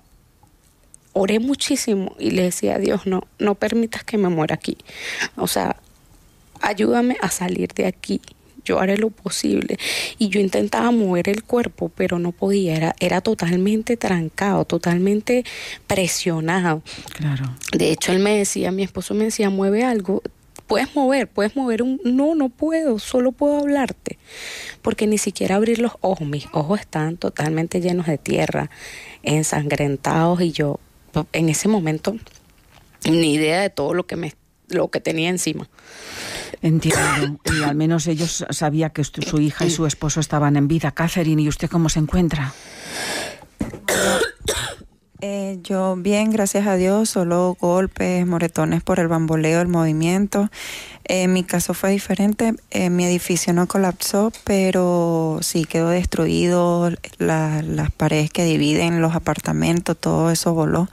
oré muchísimo y le decía a Dios, no permitas que me muera aquí. O sea, ayúdame a salir de aquí. Yo haré lo posible. Y yo intentaba mover el cuerpo, pero no podía. Era totalmente trancado, totalmente presionado. Claro. De hecho, mi esposo me decía, mueve algo. Puedes mover no puedo, solo puedo hablarte. Porque ni siquiera abrir los ojos. Mis ojos estaban totalmente llenos de tierra, ensangrentados, y yo en ese momento ni idea de todo lo que tenía encima. Entiendo. Y al menos ellos sabían que su hija y su esposo estaban en vida. Catherine, ¿y usted cómo se encuentra? Yo bien, gracias a Dios, solo golpes, moretones por el bamboleo del movimiento. Mi caso fue diferente, mi edificio no colapsó, pero sí quedó destruido, las paredes que dividen los apartamentos, todo eso voló.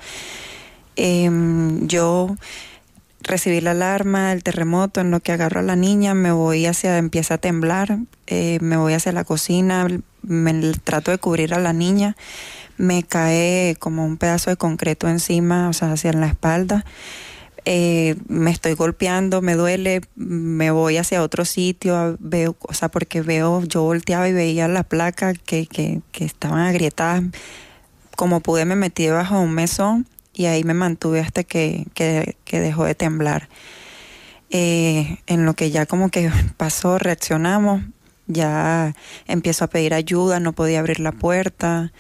Yo recibí la alarma, el terremoto, en lo que agarro a la niña, empieza a temblar, me voy hacia la cocina, trato de cubrir a la niña. Me cae como un pedazo de concreto encima, o sea, hacia la espalda. Me estoy golpeando, me duele, me voy hacia otro sitio, yo volteaba y veía la placa que estaban agrietadas. Como pude, me metí debajo de un mesón y ahí me mantuve hasta que dejó de temblar. En lo que ya como que pasó, reaccionamos. ya empiezo a pedir ayuda, no podía abrir la puerta.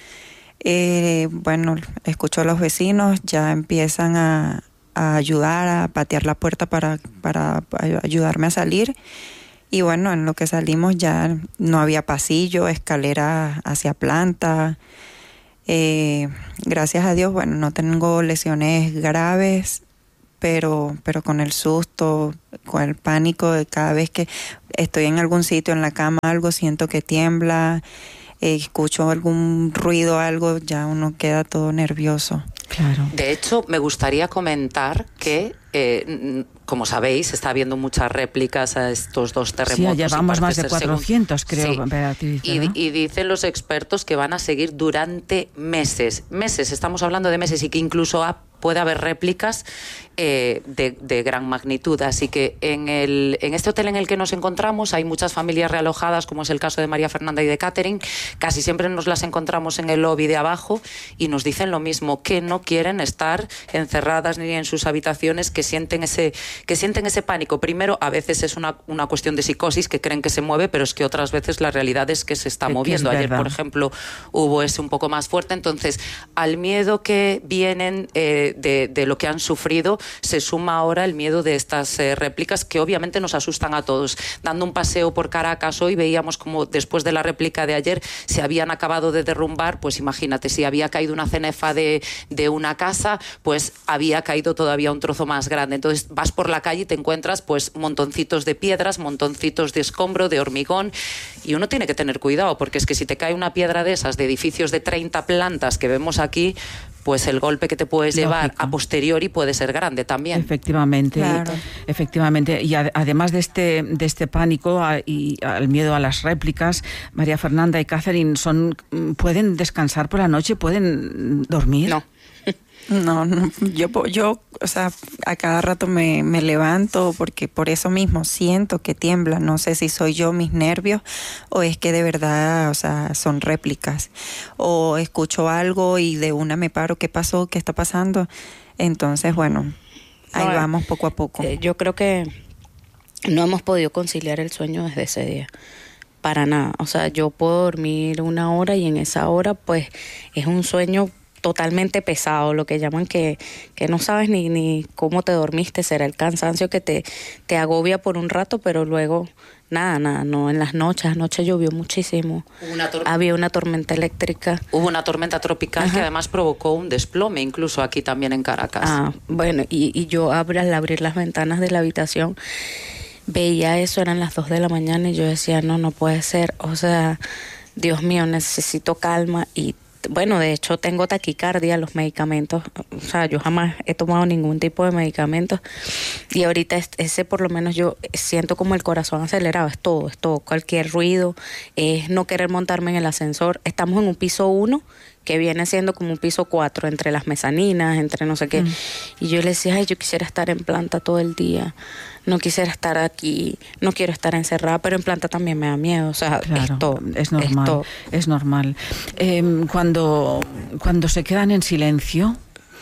Bueno, escucho a los vecinos, ya empiezan a ayudar, a patear la puerta para ayudarme a salir. Y bueno, en lo que salimos ya no había pasillo, escalera hacia planta. Gracias a Dios, bueno, no tengo lesiones graves, pero con el susto, con el pánico de cada vez que estoy en algún sitio, en la cama, algo, siento que tiembla, escucho algún ruido, algo, ya uno queda todo nervioso. Claro. De hecho, me gustaría comentar que, como sabéis, está habiendo muchas réplicas a estos dos terremotos. Sí, llevamos más de 400, creo. Sí. Beatriz, Y dicen los expertos que van a seguir durante meses. Meses, estamos hablando de meses, y que incluso puede haber réplicas de gran magnitud. Así que en este hotel en el que nos encontramos hay muchas familias realojadas, como es el caso de María Fernanda y de Catherine. Casi siempre nos las encontramos en el lobby de abajo y nos dicen lo mismo, que no quieren estar encerradas ni en sus habitaciones, que sienten ese pánico. Primero, a veces es una cuestión de psicosis, que creen que se mueve, pero es que otras veces la realidad es que se está moviendo. Ayer, por ejemplo, hubo ese un poco más fuerte. Entonces, al miedo que vienen de lo que han sufrido, se suma ahora el miedo de estas réplicas, que obviamente nos asustan a todos. Dando un paseo por Caracas hoy, veíamos como después de la réplica de ayer se habían acabado de derrumbar. Pues imagínate, si había caído una cenefa de una casa, pues había caído todavía un trozo más grande. Entonces vas por la calle y te encuentras pues montoncitos de piedras, montoncitos de escombro, de hormigón, y uno tiene que tener cuidado, porque es que si te cae una piedra de esas, de edificios de 30 plantas que vemos aquí, pues el golpe que te puedes llevar a posteriori puede ser grande también. Efectivamente, claro. Efectivamente. Y además de este pánico y al miedo a las réplicas, María Fernanda y Catherine ¿pueden descansar por la noche? ¿Pueden dormir? No, yo, o sea, a cada rato me levanto, porque por eso mismo siento que tiembla. No sé si soy yo, mis nervios, o es que de verdad, o sea, son réplicas. O escucho algo y de una me paro, ¿qué pasó? ¿Qué está pasando? Entonces, bueno, ahí vamos poco a poco. Yo creo que no hemos podido conciliar el sueño desde ese día. Para nada. O sea, yo puedo dormir 1 hora y en esa hora, pues, es un sueño totalmente pesado, lo que llaman que no sabes ni cómo te dormiste. Será el cansancio que te agobia por un rato, pero luego nada, no. En las noches, anoche llovió muchísimo. Había una tormenta eléctrica. Hubo una tormenta tropical que además provocó un desplome, incluso aquí también en Caracas. Bueno, y yo al abrir las ventanas de la habitación veía eso, eran las 2 de la mañana y yo decía, no puede ser, o sea, Dios mío, necesito calma. Y bueno, de hecho tengo taquicardia, los medicamentos, o sea, yo jamás he tomado ningún tipo de medicamentos y ahorita ese por lo menos yo siento como el corazón acelerado, es todo, cualquier ruido, es no querer montarme en el ascensor. Estamos en un piso 1 que viene siendo como un piso 4, entre las mezaninas, entre no sé qué, y yo le decía, yo quisiera estar en planta todo el día, no quisiera estar aquí, no quiero estar encerrada, pero en planta también me da miedo, o sea, claro, es normal, es normal. Cuando se quedan en silencio,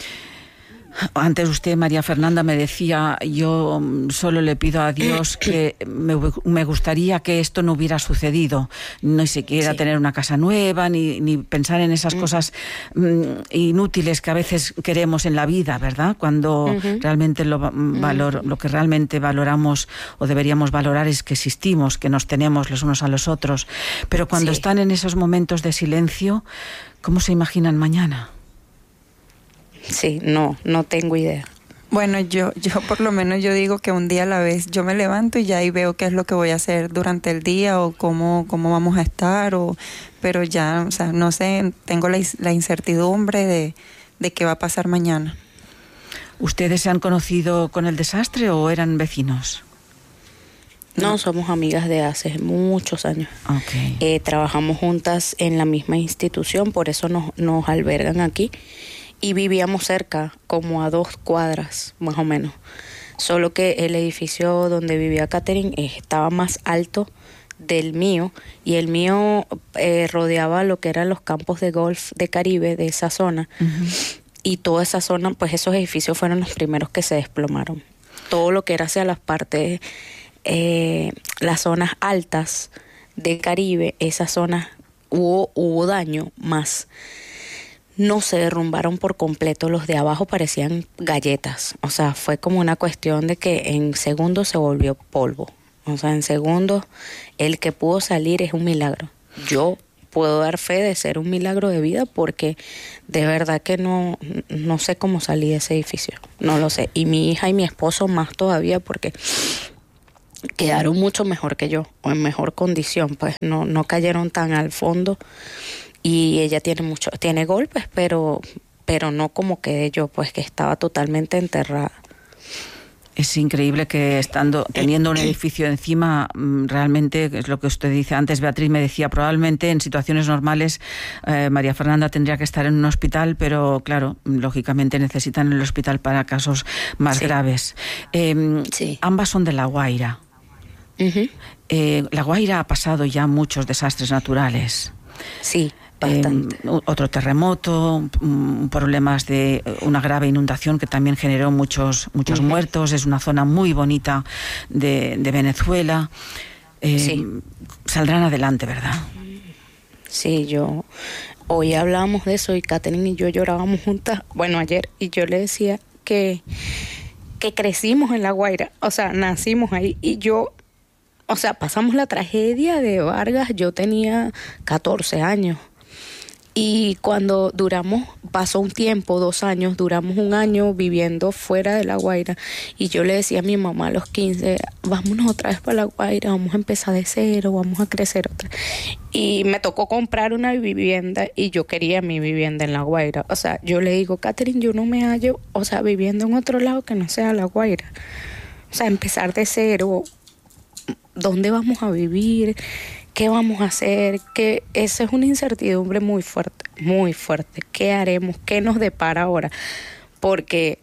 antes usted, María Fernanda, me decía, yo solo le pido a Dios que me gustaría que esto no hubiera sucedido, ni siquiera tener una casa nueva, ni pensar en esas cosas inútiles que a veces queremos en la vida, ¿verdad? Cuando realmente lo que realmente valoramos o deberíamos valorar es que existimos, que nos tenemos los unos a los otros. Pero cuando están en esos momentos de silencio, ¿cómo se imaginan mañana? Sí, no tengo idea. Bueno, yo por lo menos yo digo que un día a la vez. Yo me levanto y ya ahí veo qué es lo que voy a hacer durante el día o cómo vamos a estar, pero ya, o sea, no sé, tengo la incertidumbre de qué va a pasar mañana. ¿Ustedes se han conocido con el desastre o eran vecinos? No, somos amigas de hace muchos años. Okay. Trabajamos juntas en la misma institución, por eso nos albergan aquí. Y vivíamos cerca, como a 2 cuadras, más o menos. Solo que el edificio donde vivía Catherine estaba más alto del mío, y el mío rodeaba lo que eran los campos de golf de Caribe, de esa zona. Y toda esa zona, pues esos edificios fueron los primeros que se desplomaron. Todo lo que era hacia las partes, las zonas altas de Caribe, esas zonas hubo daño, más no se derrumbaron por completo, los de abajo parecían galletas, o sea, fue como una cuestión de que en segundos se volvió polvo, o sea, en segundos el que pudo salir es un milagro. Yo puedo dar fe de ser un milagro de vida porque de verdad que no sé cómo salí de ese edificio, no lo sé, y mi hija y mi esposo más todavía porque quedaron mucho mejor que yo, o en mejor condición, pues no cayeron tan al fondo. Y ella tiene golpes, pero no como quedé yo, pues que estaba totalmente enterrada. Es increíble que teniendo un edificio encima, realmente, es lo que usted dice antes, Beatriz me decía, probablemente en situaciones normales María Fernanda tendría que estar en un hospital, pero claro, lógicamente necesitan el hospital para casos más graves. Ambas son de La Guaira. La Guaira ha pasado ya muchos desastres naturales. Sí. Otro terremoto, problemas de una grave inundación que también generó muchos muertos. Es una zona muy bonita de Venezuela. Saldrán adelante, ¿verdad? Sí, hoy hablábamos de eso y Catherine y yo llorábamos juntas, bueno, ayer, y yo le decía que crecimos en La Guaira, o sea, nacimos ahí, y o sea, pasamos la tragedia de Vargas, yo tenía 14 años. Y cuando pasó un tiempo, 2 años, duramos 1 año viviendo fuera de La Guaira. Y yo le decía a mi mamá a los 15, vámonos otra vez para La Guaira, vamos a empezar de cero, vamos a crecer otra. Y me tocó comprar una vivienda y yo quería mi vivienda en La Guaira. O sea, yo le digo, Catherine, yo no me hallo, o sea, viviendo en otro lado que no sea La Guaira. O sea, empezar de cero, ¿dónde vamos a vivir? ¿Qué vamos a hacer? Que esa es una incertidumbre muy fuerte, muy fuerte. ¿Qué haremos? ¿Qué nos depara ahora? Porque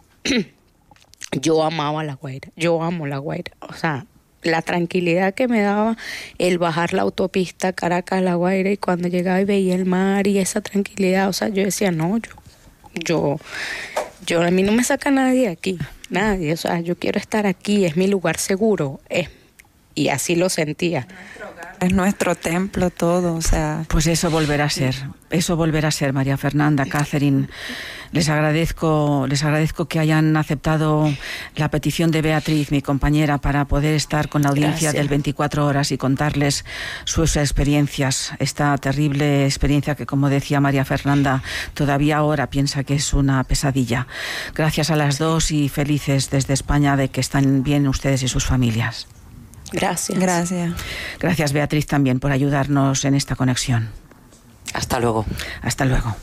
yo amaba La Guaira, yo amo La Guaira. O sea, la tranquilidad que me daba el bajar la autopista Caracas-La Guaira y cuando llegaba y veía el mar y esa tranquilidad, o sea, yo decía, no, yo a mí no me saca nadie de aquí, nadie. O sea, yo quiero estar aquí, es mi lugar seguro, y así lo sentía. Es nuestro templo todo, o sea... Pues eso volverá a ser, María Fernanda, Catherine. Les agradezco que hayan aceptado la petición de Beatriz, mi compañera, para poder estar con la audiencia del 24 horas y contarles sus experiencias, esta terrible experiencia que, como decía María Fernanda, todavía ahora piensa que es una pesadilla. Gracias a las dos y felices desde España de que están bien ustedes y sus familias. Gracias. Gracias, Beatriz, también por ayudarnos en esta conexión. Hasta luego. Hasta luego.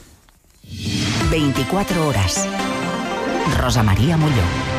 24 horas. Rosa María Molló.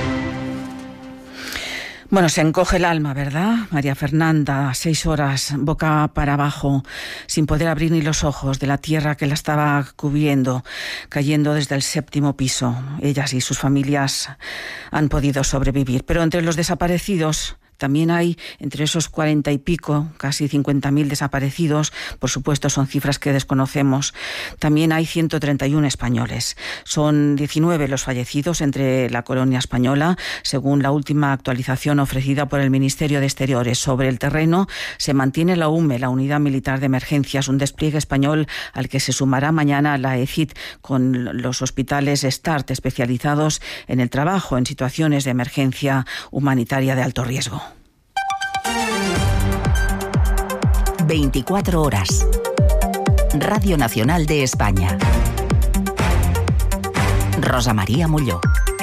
Bueno, se encoge el alma, ¿verdad? María Fernanda, 6 horas, boca para abajo, sin poder abrir ni los ojos de la tierra que la estaba cubriendo, cayendo desde el 7º piso. Ellas y sus familias han podido sobrevivir. Pero entre los desaparecidos... También hay, entre esos 40 y pico, casi 50.000 desaparecidos, por supuesto son cifras que desconocemos, también hay 131 españoles. Son 19 los fallecidos entre la colonia española, según la última actualización ofrecida por el Ministerio de Exteriores. Sobre el terreno se mantiene la UME, la Unidad Militar de Emergencias, un despliegue español al que se sumará mañana la ECIT con los hospitales START especializados en el trabajo en situaciones de emergencia humanitaria de alto riesgo. 24 horas. Radio Nacional de España. Rosa María Molló.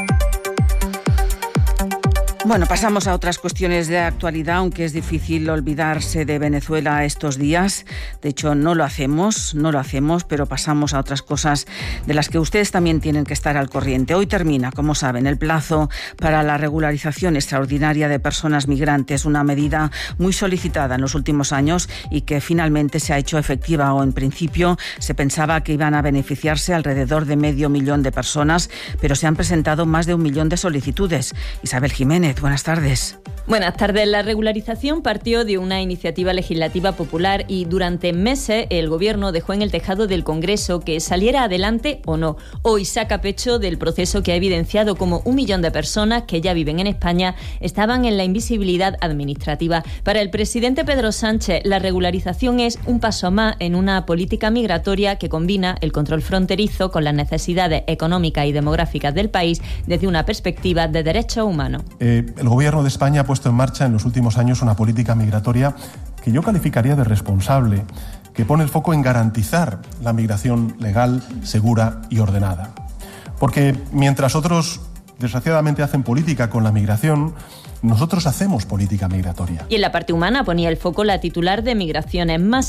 Bueno, pasamos a otras cuestiones de actualidad, aunque es difícil olvidarse de Venezuela estos días. De hecho, no lo hacemos, pero pasamos a otras cosas de las que ustedes también tienen que estar al corriente. Hoy termina, como saben, el plazo para la regularización extraordinaria de personas migrantes, una medida muy solicitada en los últimos años y que finalmente se ha hecho efectiva, o en principio se pensaba que iban a beneficiarse alrededor de 500.000 de personas, pero se han presentado más de 1 millón de solicitudes. Isabel Jiménez, Martínez, buenas tardes. Buenas tardes. La regularización partió de una iniciativa legislativa popular y durante meses el Gobierno dejó en el tejado del Congreso que saliera adelante o no. Hoy saca pecho del proceso que ha evidenciado cómo 1 millón de personas que ya viven en España estaban en la invisibilidad administrativa. Para el presidente Pedro Sánchez, la regularización es un paso más en una política migratoria que combina el control fronterizo con las necesidades económicas y demográficas del país desde una perspectiva de derechos humanos. El Gobierno de España ha puesto en marcha en los últimos años una política migratoria que yo calificaría de responsable, que pone el foco en garantizar la migración legal, segura y ordenada. Porque mientras otros, desgraciadamente, hacen política con la migración, nosotros hacemos política migratoria. Y en la parte humana ponía el foco la titular de Migraciones, más